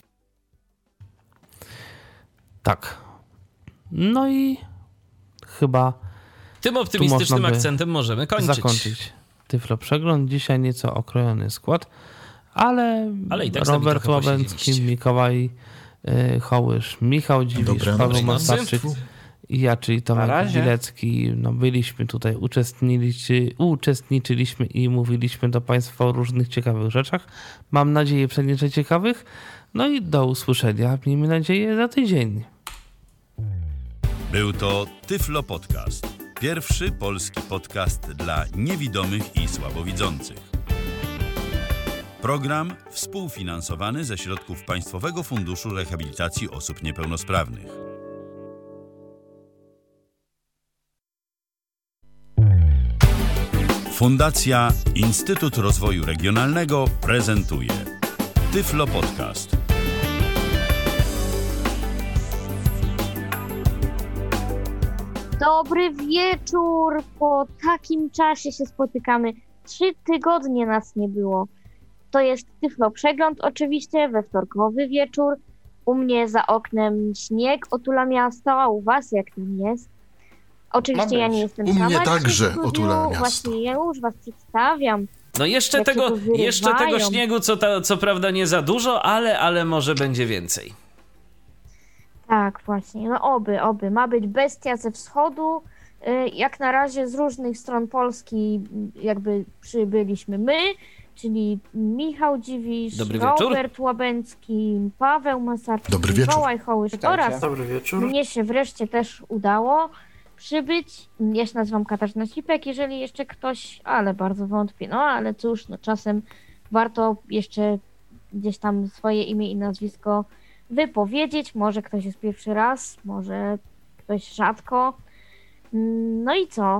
Tak. No i chyba tym optymistycznym akcentem możemy kończyć. Zakończyć Tyflo Przegląd. Dzisiaj nieco okrojony skład, ale, ale i tak Robert Łabęcki, Mikołaj y, Hołysz, Michał Dziwisz, Paweł Mastarczyk i ja, czyli Tomek Bilecki, no byliśmy tutaj, uczestniczyli, uczestniczyliśmy i mówiliśmy do Państwa o różnych ciekawych rzeczach. Mam nadzieję, że ciekawych. No i do usłyszenia, miejmy nadzieję, za tydzień. Był to Tyflo Podcast. Pierwszy polski podcast dla niewidomych i słabowidzących. Program współfinansowany ze środków Państwowego Funduszu Rehabilitacji Osób Niepełnosprawnych. Fundacja Instytut Rozwoju Regionalnego prezentuje Tyflo Podcast. Dobry wieczór! Po takim czasie się spotykamy. Trzy tygodnie nas nie było. To jest Tyflo Przegląd oczywiście, we wtorkowy wieczór. U mnie za oknem śnieg otula miasto, a u was jak tam jest? Oczywiście ja nie jestem U sama. mnie także studiu, otula miasto. Właśnie ja już was przedstawiam. No jeszcze tego, jeszcze tego śniegu, co, ta, co prawda nie za dużo, ale, ale może będzie więcej. Tak, właśnie. No oby, oby. Ma być bestia ze wschodu. Jak na razie z różnych stron Polski jakby przybyliśmy my, czyli Michał Dziwisz, Dobry Robert wieczór. Łabęcki, Paweł Masarczyk, Dobry wieczór. Mikołaj Hołysz oraz Dobry wieczór. mnie się wreszcie też udało przybyć. Ja się nazywam Katarzyna Sipek, jeżeli jeszcze ktoś, ale bardzo wątpię. No ale cóż, no czasem warto jeszcze gdzieś tam swoje imię i nazwisko wypowiedzieć. Może ktoś jest pierwszy raz, może ktoś rzadko. No i co?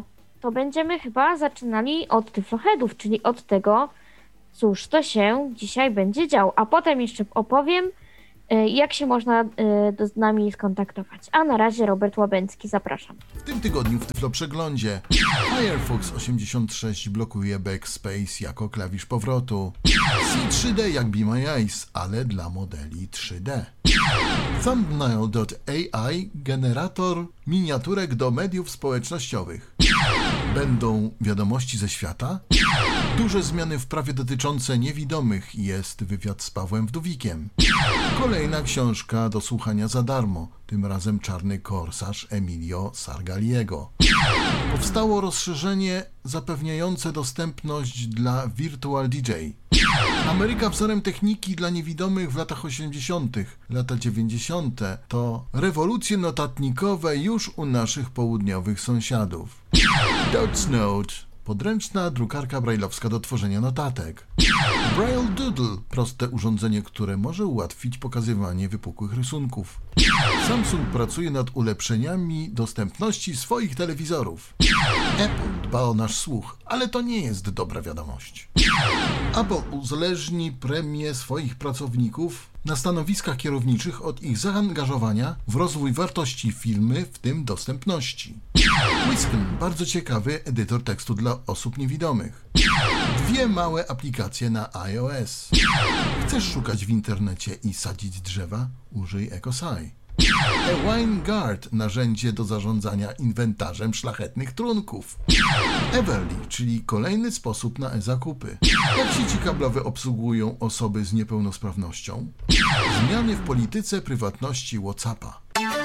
to będziemy chyba zaczynali od Tyfloheadów, czyli od tego, cóż to się dzisiaj będzie działo. A potem jeszcze opowiem, jak się można z nami skontaktować. A na razie Robert Łabęcki, zapraszam. W tym tygodniu w Tyflo Przeglądzie Firefox osiemdziesiąt sześć blokuje backspace jako klawisz powrotu. C trzy D jak Be My Eyes, ale dla modeli trzy D. Thumbnail kropka A I generator miniaturek do mediów społecznościowych. Będą wiadomości ze świata? Duże zmiany w prawie dotyczące niewidomych. Jest wywiad z Pawłem Wdówikiem. Kolejna książka do słuchania za darmo, tym razem Czarny korsarz Emilio Sargaliego. Powstało rozszerzenie zapewniające dostępność dla Virtual D J. Ameryka wzorem techniki dla niewidomych w latach osiemdziesiątych. Lata dziewięćdziesiąte to rewolucje notatnikowe już u naszych południowych sąsiadów. Dots Note. Podręczna drukarka brajlowska do tworzenia notatek. Braille Doodle. Proste urządzenie, które może ułatwić pokazywanie wypukłych rysunków. Samsung pracuje nad ulepszeniami dostępności swoich telewizorów. Apple dba o nasz słuch, ale to nie jest dobra wiadomość. Apple uzależni premię swoich pracowników na stanowiskach kierowniczych od ich zaangażowania w rozwój wartości firmy, w tym dostępności. Whisken, bardzo ciekawy edytor tekstu dla osób niewidomych. Dwie małe aplikacje na iOS. Chcesz szukać w internecie i sadzić drzewa? Użyj EcoSci. eWineGuard, narzędzie do zarządzania inwentarzem szlachetnych trunków. Everly, czyli kolejny sposób na e-zakupy. Jak sieci kablowe obsługują osoby z niepełnosprawnością? Zmiany w polityce prywatności WhatsAppa.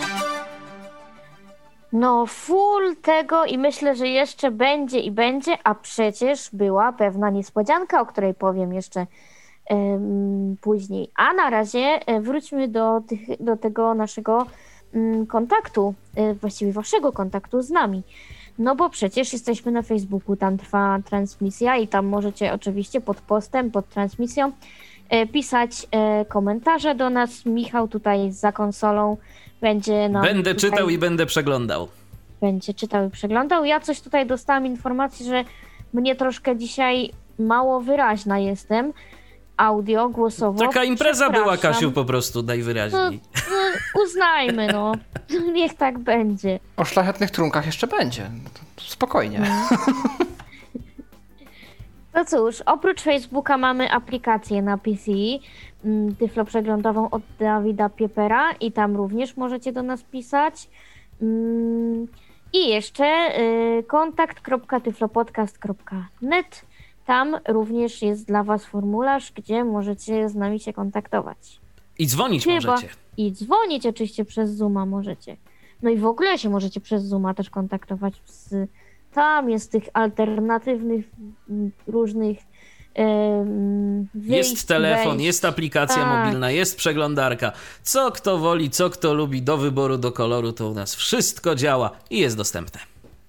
No full tego i myślę, że jeszcze będzie i będzie, a przecież była pewna niespodzianka, o której powiem jeszcze um, później. A na razie wróćmy do, tych, do tego naszego um, kontaktu, właściwie waszego kontaktu z nami. No bo przecież jesteśmy na Facebooku, tam trwa transmisja i tam możecie oczywiście pod postem, pod transmisją e, pisać e, komentarze do nas. Michał tutaj za konsolą będzie nam Będę tutaj... czytał i będę przeglądał. Będzie czytał i przeglądał. Ja coś tutaj dostałam informacji, że mnie troszkę dzisiaj mało wyraźna jestem. Audio, głosowo. Taka impreza była, Kasiu, po prostu najwyraźniej. No, no, uznajmy, no. Niech tak będzie. O szlachetnych trunkach jeszcze będzie. Spokojnie. No cóż, oprócz Facebooka mamy aplikację na P C, Tyflo Przeglądową od Dawida Piepera i tam również możecie do nas pisać. I jeszcze kontakt kropka tyflopodcast kropka net. Tam również jest dla was formularz, gdzie możecie z nami się kontaktować. I dzwonić Chyba. możecie. I dzwonić oczywiście przez Zooma możecie. No i w ogóle się możecie przez Zooma też kontaktować z... Tam jest tych alternatywnych różnych um, wyjść, Jest telefon, wejść. jest aplikacja tak. mobilna, jest przeglądarka. Co kto woli, co kto lubi, do wyboru, do koloru, to u nas wszystko działa i jest dostępne.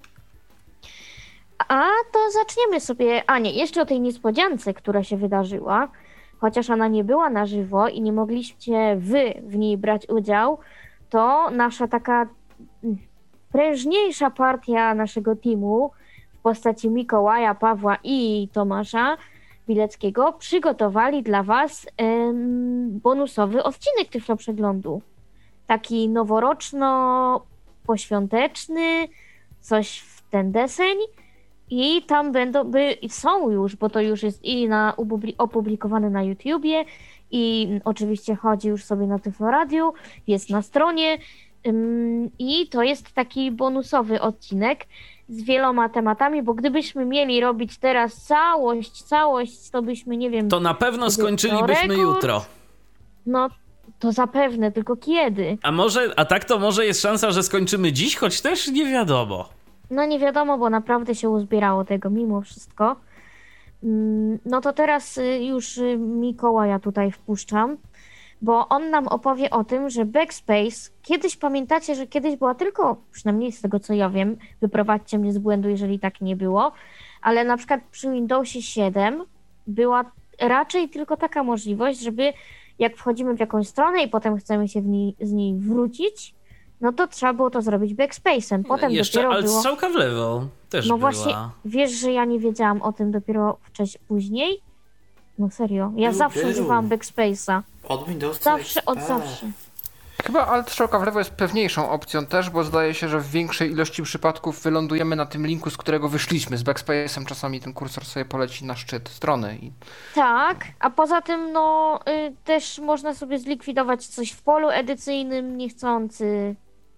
A to zaczniemy sobie... A nie, jeszcze o tej niespodziance, która się wydarzyła. Chociaż ona nie była na żywo i nie mogliście wy w niej brać udział, to nasza taka prężniejsza partia naszego teamu w postaci Mikołaja, Pawła i Tomasza Bileckiego przygotowali dla was ym, bonusowy odcinek Tyflo Przeglądu. Taki noworoczno-poświąteczny, coś w ten deseń. I tam będą, by, są już, bo to już jest i na, opublikowane na YouTubie i oczywiście chodzi już sobie na Tyflo Radiu, jest na stronie ym, i to jest taki bonusowy odcinek z wieloma tematami, bo gdybyśmy mieli robić teraz całość, całość, to byśmy, nie wiem... To na pewno skończylibyśmy rekord, jutro. No, to zapewne, tylko kiedy? A może, a tak to może jest szansa, że skończymy dziś, choć też nie wiadomo. No nie wiadomo, bo naprawdę się uzbierało tego mimo wszystko. No to teraz już Mikołaja tutaj wpuszczam, bo on nam opowie o tym, że Backspace, kiedyś pamiętacie, że kiedyś była tylko, przynajmniej z tego co ja wiem, wyprowadźcie mnie z błędu, jeżeli tak nie było, ale na przykład przy Windowsie siedem była raczej tylko taka możliwość, żeby jak wchodzimy w jakąś stronę i potem chcemy się w niej, z niej wrócić, no to trzeba było to zrobić backspace'em. Potem Jeszcze dopiero alt było... strzałka w lewo też No była. właśnie, wiesz, że ja nie wiedziałam o tym dopiero wcześniej, później? No serio, ja Był, zawsze był. używałam backspace'a. Od Windowsa Zawsze, od X P. zawsze. Chyba alt strzałka w lewo jest pewniejszą opcją też, bo zdaje się, że w większej ilości przypadków wylądujemy na tym linku, z którego wyszliśmy. Z backspace'em czasami ten kursor sobie poleci na szczyt strony. I... Tak, a poza tym no y, też można sobie zlikwidować coś w polu edycyjnym niechcący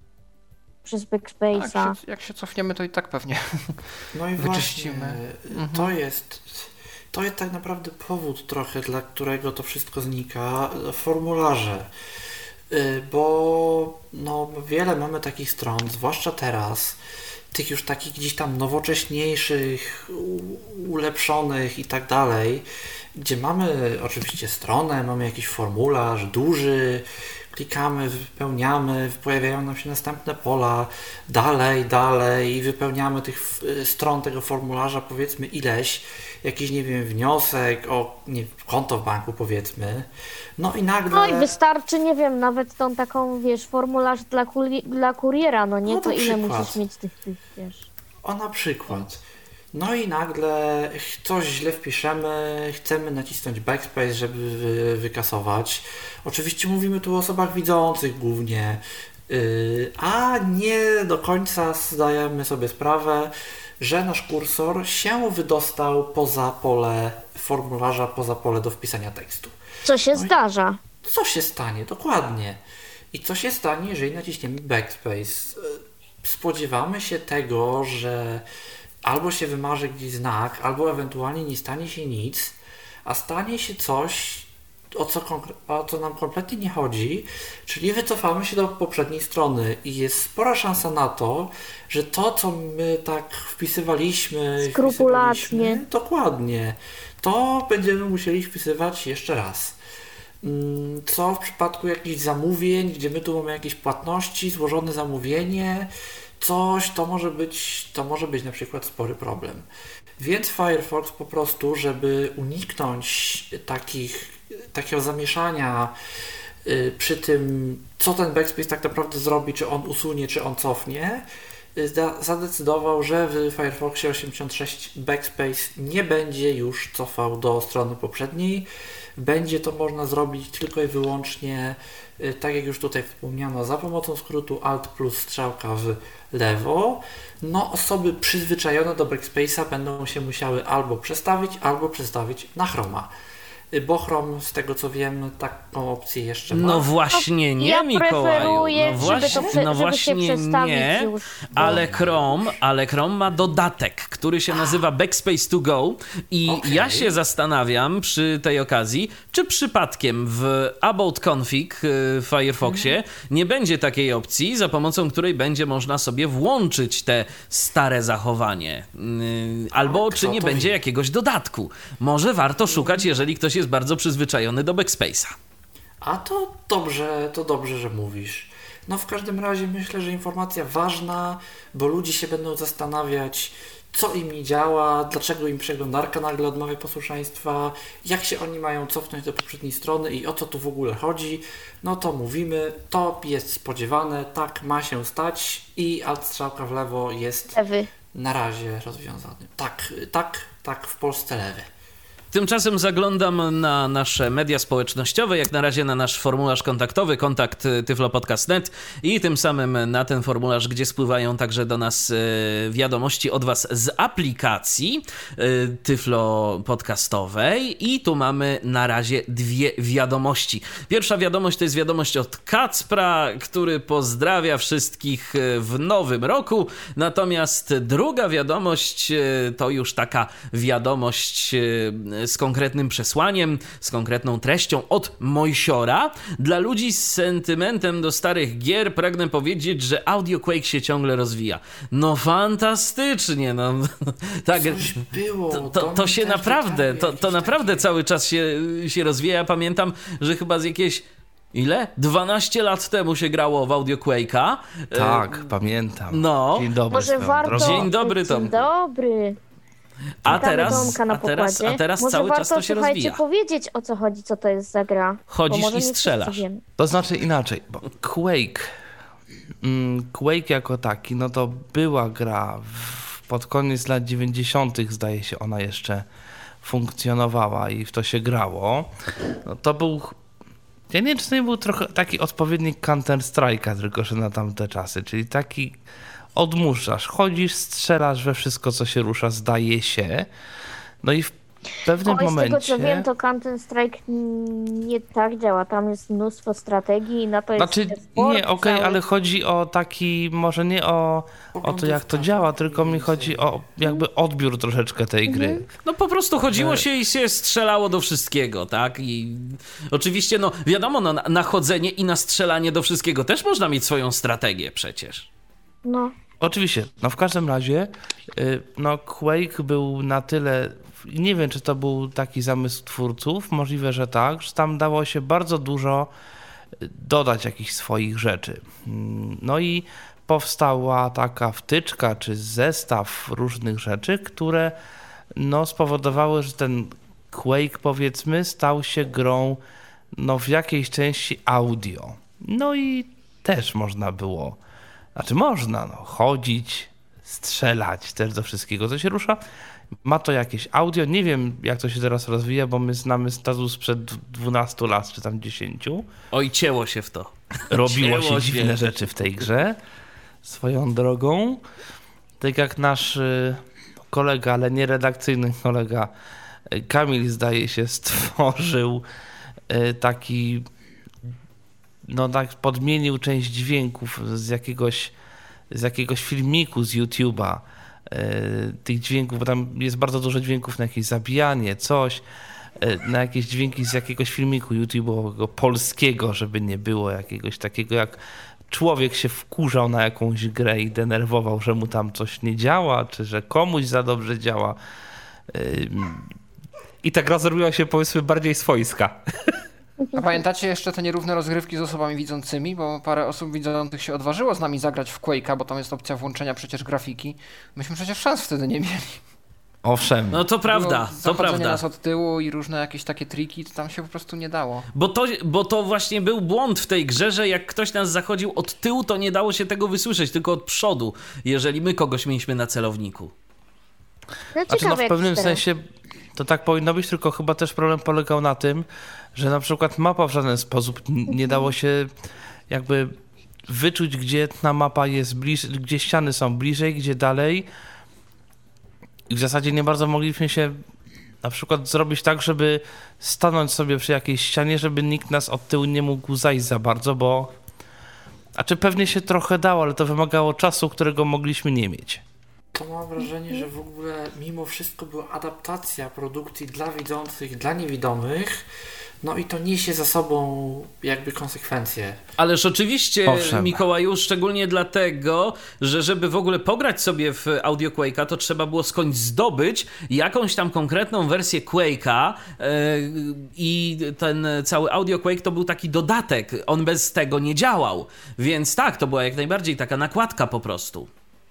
przez Tak, backspace'a. jak, się, jak się cofniemy, to i tak pewnie No i wyczyścimy. właśnie, to jest, to jest tak naprawdę powód trochę, dla którego to wszystko znika, formularze. Y, Bo no, wiele mamy takich stron, zwłaszcza teraz, tych już takich gdzieś tam nowocześniejszych, u- ulepszonych i tak dalej, gdzie mamy oczywiście stronę, mamy jakiś formularz duży, klikamy, wypełniamy, pojawiają nam się następne pola, dalej, dalej i wypełniamy tych y, stron tego formularza powiedzmy ileś, jakiś nie wiem, wniosek o nie, konto w banku powiedzmy, no i nagle... No i wystarczy, nie wiem, nawet tą taką, wiesz, formularz dla, kuli- dla kuriera, no nie? No to na ile przykład. musisz mieć tych, tych, wiesz. O, na przykład. No i nagle coś źle wpiszemy, chcemy nacisnąć backspace, żeby wy- wykasować. Oczywiście mówimy tu o osobach widzących głównie, yy, a nie do końca zdajemy sobie sprawę, że nasz kursor się wydostał poza pole formularza, poza pole do wpisania tekstu. Co się No i- zdarza? Co się stanie? Dokładnie. I co się stanie, jeżeli naciśniemy backspace? Spodziewamy się tego, że albo się wymarzy gdzieś znak, albo ewentualnie nie stanie się nic, a stanie się coś, o co, konkre- o co nam kompletnie nie chodzi, czyli wycofamy się do poprzedniej strony i jest spora szansa na to, że to, co my tak wpisywaliśmy, Skrupulatnie. wpisywaliśmy, dokładnie, to będziemy musieli wpisywać jeszcze raz. Mm, Co w przypadku jakichś zamówień, gdzie my tu mamy jakieś płatności, złożone zamówienie, coś, to może być, to może być na przykład spory problem. Więc Firefox po prostu, żeby uniknąć takich, takiego zamieszania y, przy tym, co ten backspace tak naprawdę zrobi, czy on usunie, czy on cofnie, y, zda- zadecydował, że w Firefoxie osiemdziesiąt sześć backspace nie będzie już cofał do strony poprzedniej. Będzie to można zrobić tylko i wyłącznie, y, tak jak już tutaj wspomniano, za pomocą skrótu Alt plus strzałka w lewo. No, osoby przyzwyczajone do backspace'a będą się musiały albo przestawić, albo przestawić na Chroma. Y, Bo Chrome, z tego co wiem, taką opcję jeszcze ma. No właśnie nie, Ja Mikołaju. preferuję, No żeby właśnie, to prze- no żeby się właśnie przestawić nie, już, ale Chrome, ale Chrome ma dodatek, który się nazywa Backspace to Go i Okej. ja się zastanawiam przy tej okazji, czy przypadkiem w About Config w Firefoxie nie będzie takiej opcji, za pomocą której będzie można sobie włączyć te stare zachowanie. Yy, Albo Ale czy kto nie to będzie wie? jakiegoś dodatku. Może warto szukać, jeżeli ktoś jest bardzo przyzwyczajony do Backspace'a. A to dobrze, to dobrze, że mówisz. No w każdym razie myślę, że informacja ważna, bo ludzie się będą zastanawiać, co im nie działa, dlaczego im przeglądarka nagle odmawia posłuszeństwa, jak się oni mają cofnąć do poprzedniej strony i o co tu w ogóle chodzi. No to mówimy, to jest spodziewane, tak ma się stać i alt strzałka w lewo jest Ewy. na razie rozwiązany. Tak, tak, tak w Polsce lewy. Tymczasem zaglądam na nasze media społecznościowe, jak na razie na nasz formularz kontaktowy, kontakt tyflopodcast kropka net i tym samym na ten formularz, gdzie spływają także do nas wiadomości od was z aplikacji Tyflo Podcastowej i tu mamy na razie dwie wiadomości. Pierwsza wiadomość to jest wiadomość od Kacpra, który pozdrawia wszystkich w nowym roku, natomiast druga wiadomość to już taka wiadomość z konkretnym przesłaniem, z konkretną treścią od Mojsiora. Dla ludzi z sentymentem do starych gier pragnę powiedzieć, że Audio Quake się ciągle rozwija. No fantastycznie, no tak. Coś było. To, to, do to mnie się też naprawdę, dotarły to, jakieś to naprawdę takie- cały czas się, się rozwija. Ja pamiętam, że chyba z jakieś ile? dwanaście lat temu się grało w Audio Quake'a. Tak, pamiętam. no. Dzień dobry. Może swoją warto... drogą. Dzień dobry, Dzień Tomku. dobry. A Witamy teraz, Tomka na a teraz, a pokładzie. teraz Może cały warto, czas to się słuchajcie, rozwija. powiedzieć, o co chodzi, co to jest za gra. Bo Chodzisz może i nie wszyscy strzelasz. wiemy. To znaczy inaczej, bo Quake Quake jako taki, no to była gra w, pod koniec lat dziewięćdziesiątych zdaje się ona jeszcze funkcjonowała i w to się grało. No to był, ja nie wiem, czy to nie był trochę taki odpowiednik Counter-Strike'a, tylko że na tamte czasy, czyli taki odmuszasz, chodzisz, strzelasz we wszystko, co się rusza, zdaje się. No i w pewnym Oj, momencie... z tego co wiem, to Counter-Strike nie tak działa. Tam jest mnóstwo strategii i na to jest Znaczy, sport nie, okej, cały. ale chodzi o taki, może nie o, o to, jak to działa, tylko mi chodzi o jakby odbiór troszeczkę tej gry. No po prostu chodziło się i się strzelało do wszystkiego, tak? I oczywiście, no wiadomo, no, na chodzenie i na strzelanie do wszystkiego też można mieć swoją strategię przecież. No. Oczywiście, no w każdym razie, y, no Quake był na tyle, nie wiem, czy to był taki zamysł twórców, możliwe, że tak, że tam dało się bardzo dużo dodać jakichś swoich rzeczy. No i powstała taka wtyczka, czy zestaw różnych rzeczy, które no spowodowały, że ten Quake, powiedzmy, stał się grą no w jakiejś części audio. No i też można było, znaczy można no, chodzić, strzelać też do wszystkiego, co się rusza. Ma to jakieś audio, nie wiem jak to się teraz rozwija, bo my znamy status sprzed dwunastu lat, czy tam dziesięciu. Oj, cięło się w to. Robiło Cięło się dziwne rzeczy w tej grze, swoją drogą. Tak jak nasz kolega, ale nie redakcyjny kolega Kamil, zdaje się, stworzył taki, no tak podmienił część dźwięków z jakiegoś, z jakiegoś filmiku z YouTube'a, tych dźwięków, bo tam jest bardzo dużo dźwięków na jakieś zabijanie, coś, na jakieś dźwięki z jakiegoś filmiku YouTube'owego polskiego, żeby nie było jakiegoś takiego, jak człowiek się wkurzał na jakąś grę i denerwował, że mu tam coś nie działa, czy że komuś za dobrze działa. I ta gra zrobiła się, powiedzmy, bardziej swojska. A pamiętacie jeszcze te nierówne rozgrywki z osobami widzącymi? Bo parę osób widzących się odważyło z nami zagrać w Quake'a, bo tam jest opcja włączenia przecież grafiki. Myśmy przecież szans wtedy nie mieli. Owszem. No to prawda, Było to zachodzenie prawda. nas od tyłu i różne jakieś takie triki, to tam się po prostu nie dało. Bo to, bo to właśnie był błąd w tej grze, że jak ktoś nas zachodził od tyłu, to nie dało się tego wysłyszeć, tylko od przodu, jeżeli my kogoś mieliśmy na celowniku. No, Znaczy, no w jak pewnym teraz. sensie to tak powinno być, tylko chyba też problem polegał na tym, że na przykład mapa w żaden sposób n- nie dało się jakby wyczuć, gdzie ta mapa jest bliżej, gdzie ściany są bliżej, gdzie dalej. I w zasadzie nie bardzo mogliśmy się na przykład zrobić tak, żeby stanąć sobie przy jakiejś ścianie, żeby nikt nas od tyłu nie mógł zajść za bardzo, bo znaczy pewnie się trochę dało, ale to wymagało czasu, którego mogliśmy nie mieć. To mam wrażenie, że w ogóle mimo wszystko była adaptacja produkcji dla widzących, dla niewidomych, no i to niesie za sobą jakby konsekwencje. Ależ oczywiście, Owszem. Mikołaju, szczególnie dlatego, że żeby w ogóle pograć sobie w Audio Quake'a, to trzeba było skądś zdobyć jakąś tam konkretną wersję Quake'a yy, i ten cały Audio Quake to był taki dodatek, on bez tego nie działał, więc tak, to była jak najbardziej taka nakładka po prostu.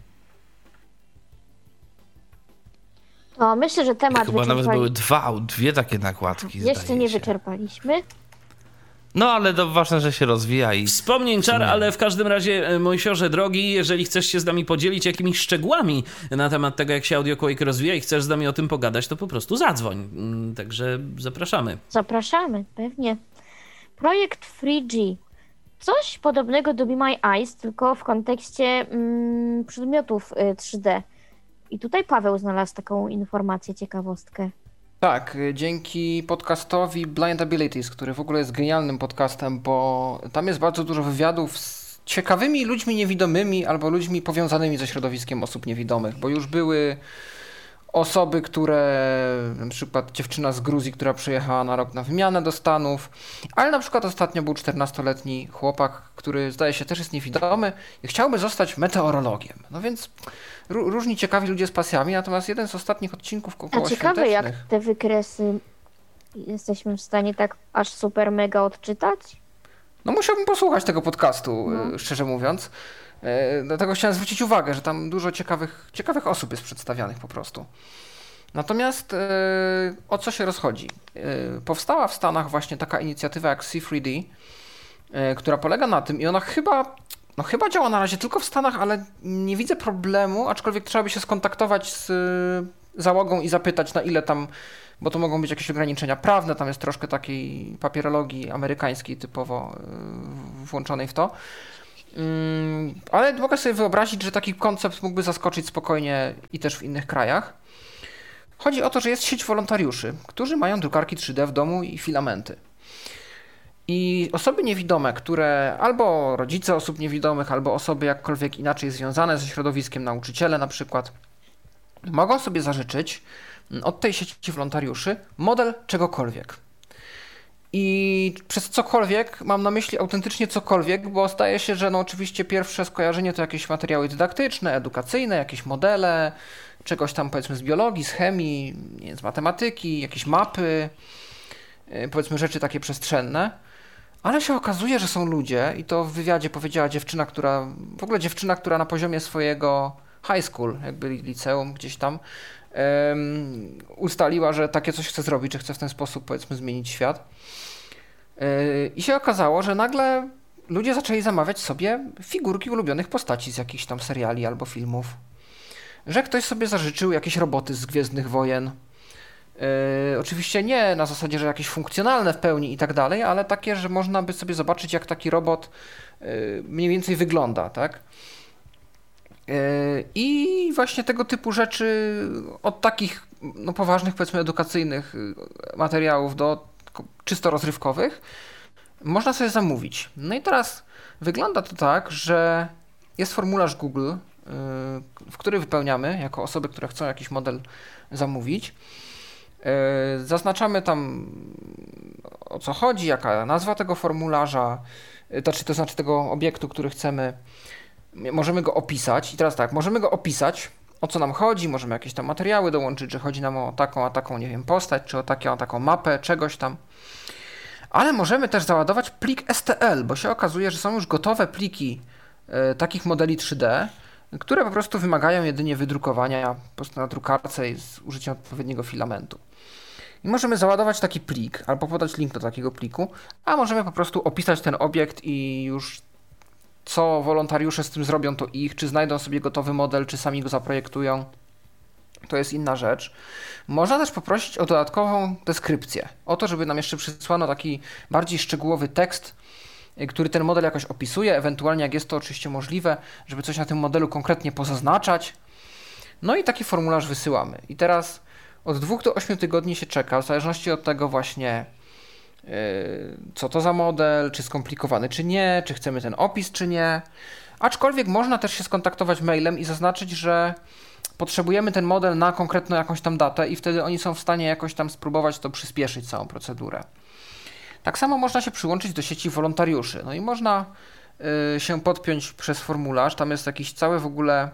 No, myślę, że temat Chyba nawet wyczerpali... były dwa, dwie takie nakładki. Jeszcze zdaje nie się. wyczerpaliśmy. No ale to ważne, że się rozwija i Wspomnień czar, sumie. ale w każdym razie, Mojsiorze drogi, jeżeli chcesz się z nami podzielić jakimiś szczegółami na temat tego, jak się Audio Quake rozwija i chcesz z nami o tym pogadać, to po prostu zadzwoń. Mm, Także zapraszamy. Zapraszamy, pewnie. Projekt trzy G. Coś podobnego do Be My Eyes, tylko w kontekście mm, przedmiotów y, trzy D. I tutaj Paweł znalazł taką informację, ciekawostkę. Tak, dzięki podcastowi Blind Abilities, który w ogóle jest genialnym podcastem, bo tam jest bardzo dużo wywiadów z ciekawymi ludźmi niewidomymi albo ludźmi powiązanymi ze środowiskiem osób niewidomych, bo już były osoby, które, na przykład dziewczyna z Gruzji, która przyjechała na rok na wymianę do Stanów, ale na przykład ostatnio był czternastoletni chłopak, który zdaje się też jest niewidomy i chciałby zostać meteorologiem. No więc ró- różni ciekawi ludzie z pasjami, natomiast jeden z ostatnich odcinków A około ciekawe, jak świątecznych... te wykresy jesteśmy w stanie tak aż super mega odczytać? No musiałbym posłuchać tego podcastu, No. e, szczerze mówiąc. E, Dlatego chciałem zwrócić uwagę, że tam dużo ciekawych, ciekawych osób jest przedstawianych po prostu. Natomiast e, o co się rozchodzi? E, Powstała w Stanach właśnie taka inicjatywa jak C trzy D, e, która polega na tym i ona chyba no chyba działa na razie tylko w Stanach, ale nie widzę problemu, aczkolwiek trzeba by się skontaktować z załogą i zapytać, na ile tam, bo to mogą być jakieś ograniczenia prawne, tam jest troszkę takiej papierologii amerykańskiej typowo włączonej w to. Ale mogę sobie wyobrazić, że taki koncept mógłby zaskoczyć spokojnie i też w innych krajach. Chodzi o to, że jest sieć wolontariuszy, którzy mają drukarki trzy D w domu i filamenty. I osoby niewidome, które albo rodzice osób niewidomych, albo osoby jakkolwiek inaczej związane ze środowiskiem, nauczyciele na przykład, mogą sobie zażyczyć od tej sieci wolontariuszy model czegokolwiek. I przez cokolwiek mam na myśli autentycznie cokolwiek, bo zdaje się, że no oczywiście pierwsze skojarzenie to jakieś materiały dydaktyczne, edukacyjne, jakieś modele, czegoś tam powiedzmy z biologii, z chemii, nie wiem, z matematyki, jakieś mapy, powiedzmy rzeczy takie przestrzenne. Ale się okazuje, że są ludzie, i to w wywiadzie powiedziała dziewczyna, która, w ogóle dziewczyna, która na poziomie swojego high school, jakby liceum gdzieś tam, um, ustaliła, że takie coś chce zrobić, że chce w ten sposób powiedzmy zmienić świat. Yy, I się okazało, że nagle ludzie zaczęli zamawiać sobie figurki ulubionych postaci z jakichś tam seriali albo filmów. Że ktoś sobie zażyczył jakieś roboty z Gwiezdnych Wojen. Yy, oczywiście nie na zasadzie, że jakieś funkcjonalne w pełni i tak dalej, ale takie, że można by sobie zobaczyć, jak taki robot yy, mniej więcej wygląda, tak? Yy, I właśnie tego typu rzeczy, od takich no, poważnych, powiedzmy edukacyjnych materiałów do czysto rozrywkowych, można sobie zamówić. No i teraz wygląda to tak, że jest formularz Google, yy, w który wypełniamy jako osoby, które chcą jakiś model zamówić. Zaznaczamy tam, o co chodzi, jaka nazwa tego formularza, to znaczy tego obiektu, który chcemy. Możemy go opisać. I teraz tak, możemy go opisać, o co nam chodzi, możemy jakieś tam materiały dołączyć, że chodzi nam o taką, a taką, nie wiem, postać, czy o taką, a taką mapę, czegoś tam. Ale możemy też załadować plik S T L, bo się okazuje, że są już gotowe pliki y, takich modeli trzy D, które po prostu wymagają jedynie wydrukowania po prostu na drukarce i z użyciem odpowiedniego filamentu. I możemy załadować taki plik, albo podać link do takiego pliku, a możemy po prostu opisać ten obiekt i już co wolontariusze z tym zrobią, to ich, czy znajdą sobie gotowy model, czy sami go zaprojektują, to jest inna rzecz. Można też poprosić o dodatkową deskrypcję, o to, żeby nam jeszcze przysłano taki bardziej szczegółowy tekst, który ten model jakoś opisuje, ewentualnie jak jest to oczywiście możliwe, żeby coś na tym modelu konkretnie pozaznaczać. No i taki formularz wysyłamy. I teraz od dwóch do ośmiu tygodni się czeka, w zależności od tego właśnie yy, co to za model, czy skomplikowany, czy nie, czy chcemy ten opis, czy nie. Aczkolwiek można też się skontaktować mailem i zaznaczyć, że potrzebujemy ten model na konkretną jakąś tam datę i wtedy oni są w stanie jakoś tam spróbować to przyspieszyć całą procedurę. Tak samo można się przyłączyć do sieci wolontariuszy. No i można y, się podpiąć przez formularz. Tam jest jakiś cały w ogóle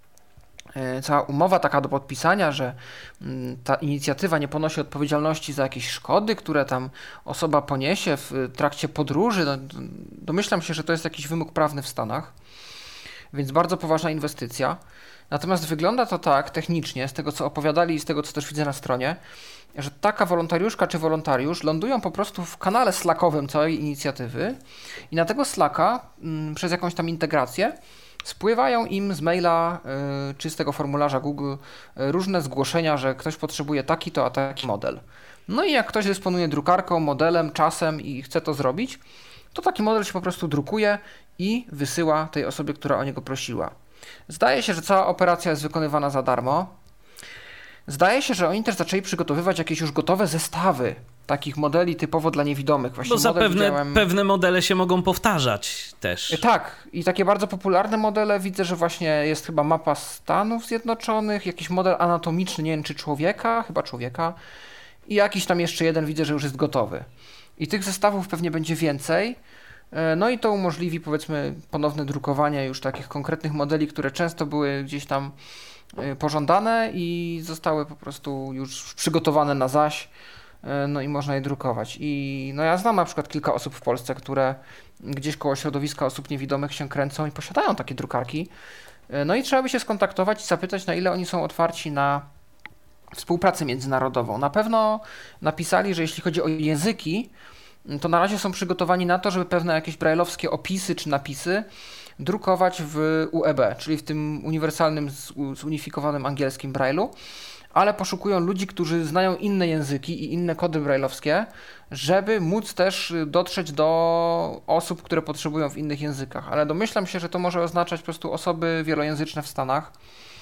y, cała umowa taka do podpisania, że y, ta inicjatywa nie ponosi odpowiedzialności za jakieś szkody, które tam osoba poniesie w trakcie podróży. No, domyślam się, że to jest jakiś wymóg prawny w Stanach, więc bardzo poważna inwestycja. Natomiast wygląda to tak technicznie, z tego co opowiadali i z tego co też widzę na stronie, że taka wolontariuszka czy wolontariusz lądują po prostu w kanale slackowym całej inicjatywy i na tego slacka m, przez jakąś tam integrację spływają im z maila y, czy z tego formularza Google y, różne zgłoszenia, że ktoś potrzebuje taki to, a taki model. No i jak ktoś dysponuje drukarką, modelem, czasem i chce to zrobić, to taki model się po prostu drukuje i wysyła tej osobie, która o niego prosiła. Zdaje się, że cała operacja jest wykonywana za darmo. Zdaje się, że oni też zaczęli przygotowywać jakieś już gotowe zestawy takich modeli typowo dla niewidomych. Właśnie bo zapewne widziałem... pewne modele się mogą powtarzać też. Tak, i takie bardzo popularne modele widzę, że właśnie jest chyba mapa Stanów Zjednoczonych, jakiś model anatomiczny, nie wiem czy człowieka, chyba człowieka i jakiś tam jeszcze jeden widzę, że już jest gotowy. I tych zestawów pewnie będzie więcej. No i to umożliwi powiedzmy ponowne drukowanie już takich konkretnych modeli, które często były gdzieś tam pożądane i zostały po prostu już przygotowane na zaś, no i można je drukować. I no ja znam na przykład kilka osób w Polsce, które gdzieś koło środowiska osób niewidomych się kręcą i posiadają takie drukarki. No i trzeba by się skontaktować i zapytać, na ile oni są otwarci na współpracę międzynarodową. Na pewno napisali, że jeśli chodzi o języki, to na razie są przygotowani na to, żeby pewne jakieś brajlowskie opisy czy napisy drukować w U E B, czyli w tym uniwersalnym, zunifikowanym angielskim Braille'u, ale poszukują ludzi, którzy znają inne języki i inne kody brajlowskie, żeby móc też dotrzeć do osób, które potrzebują w innych językach. Ale domyślam się, że to może oznaczać po prostu osoby wielojęzyczne w Stanach,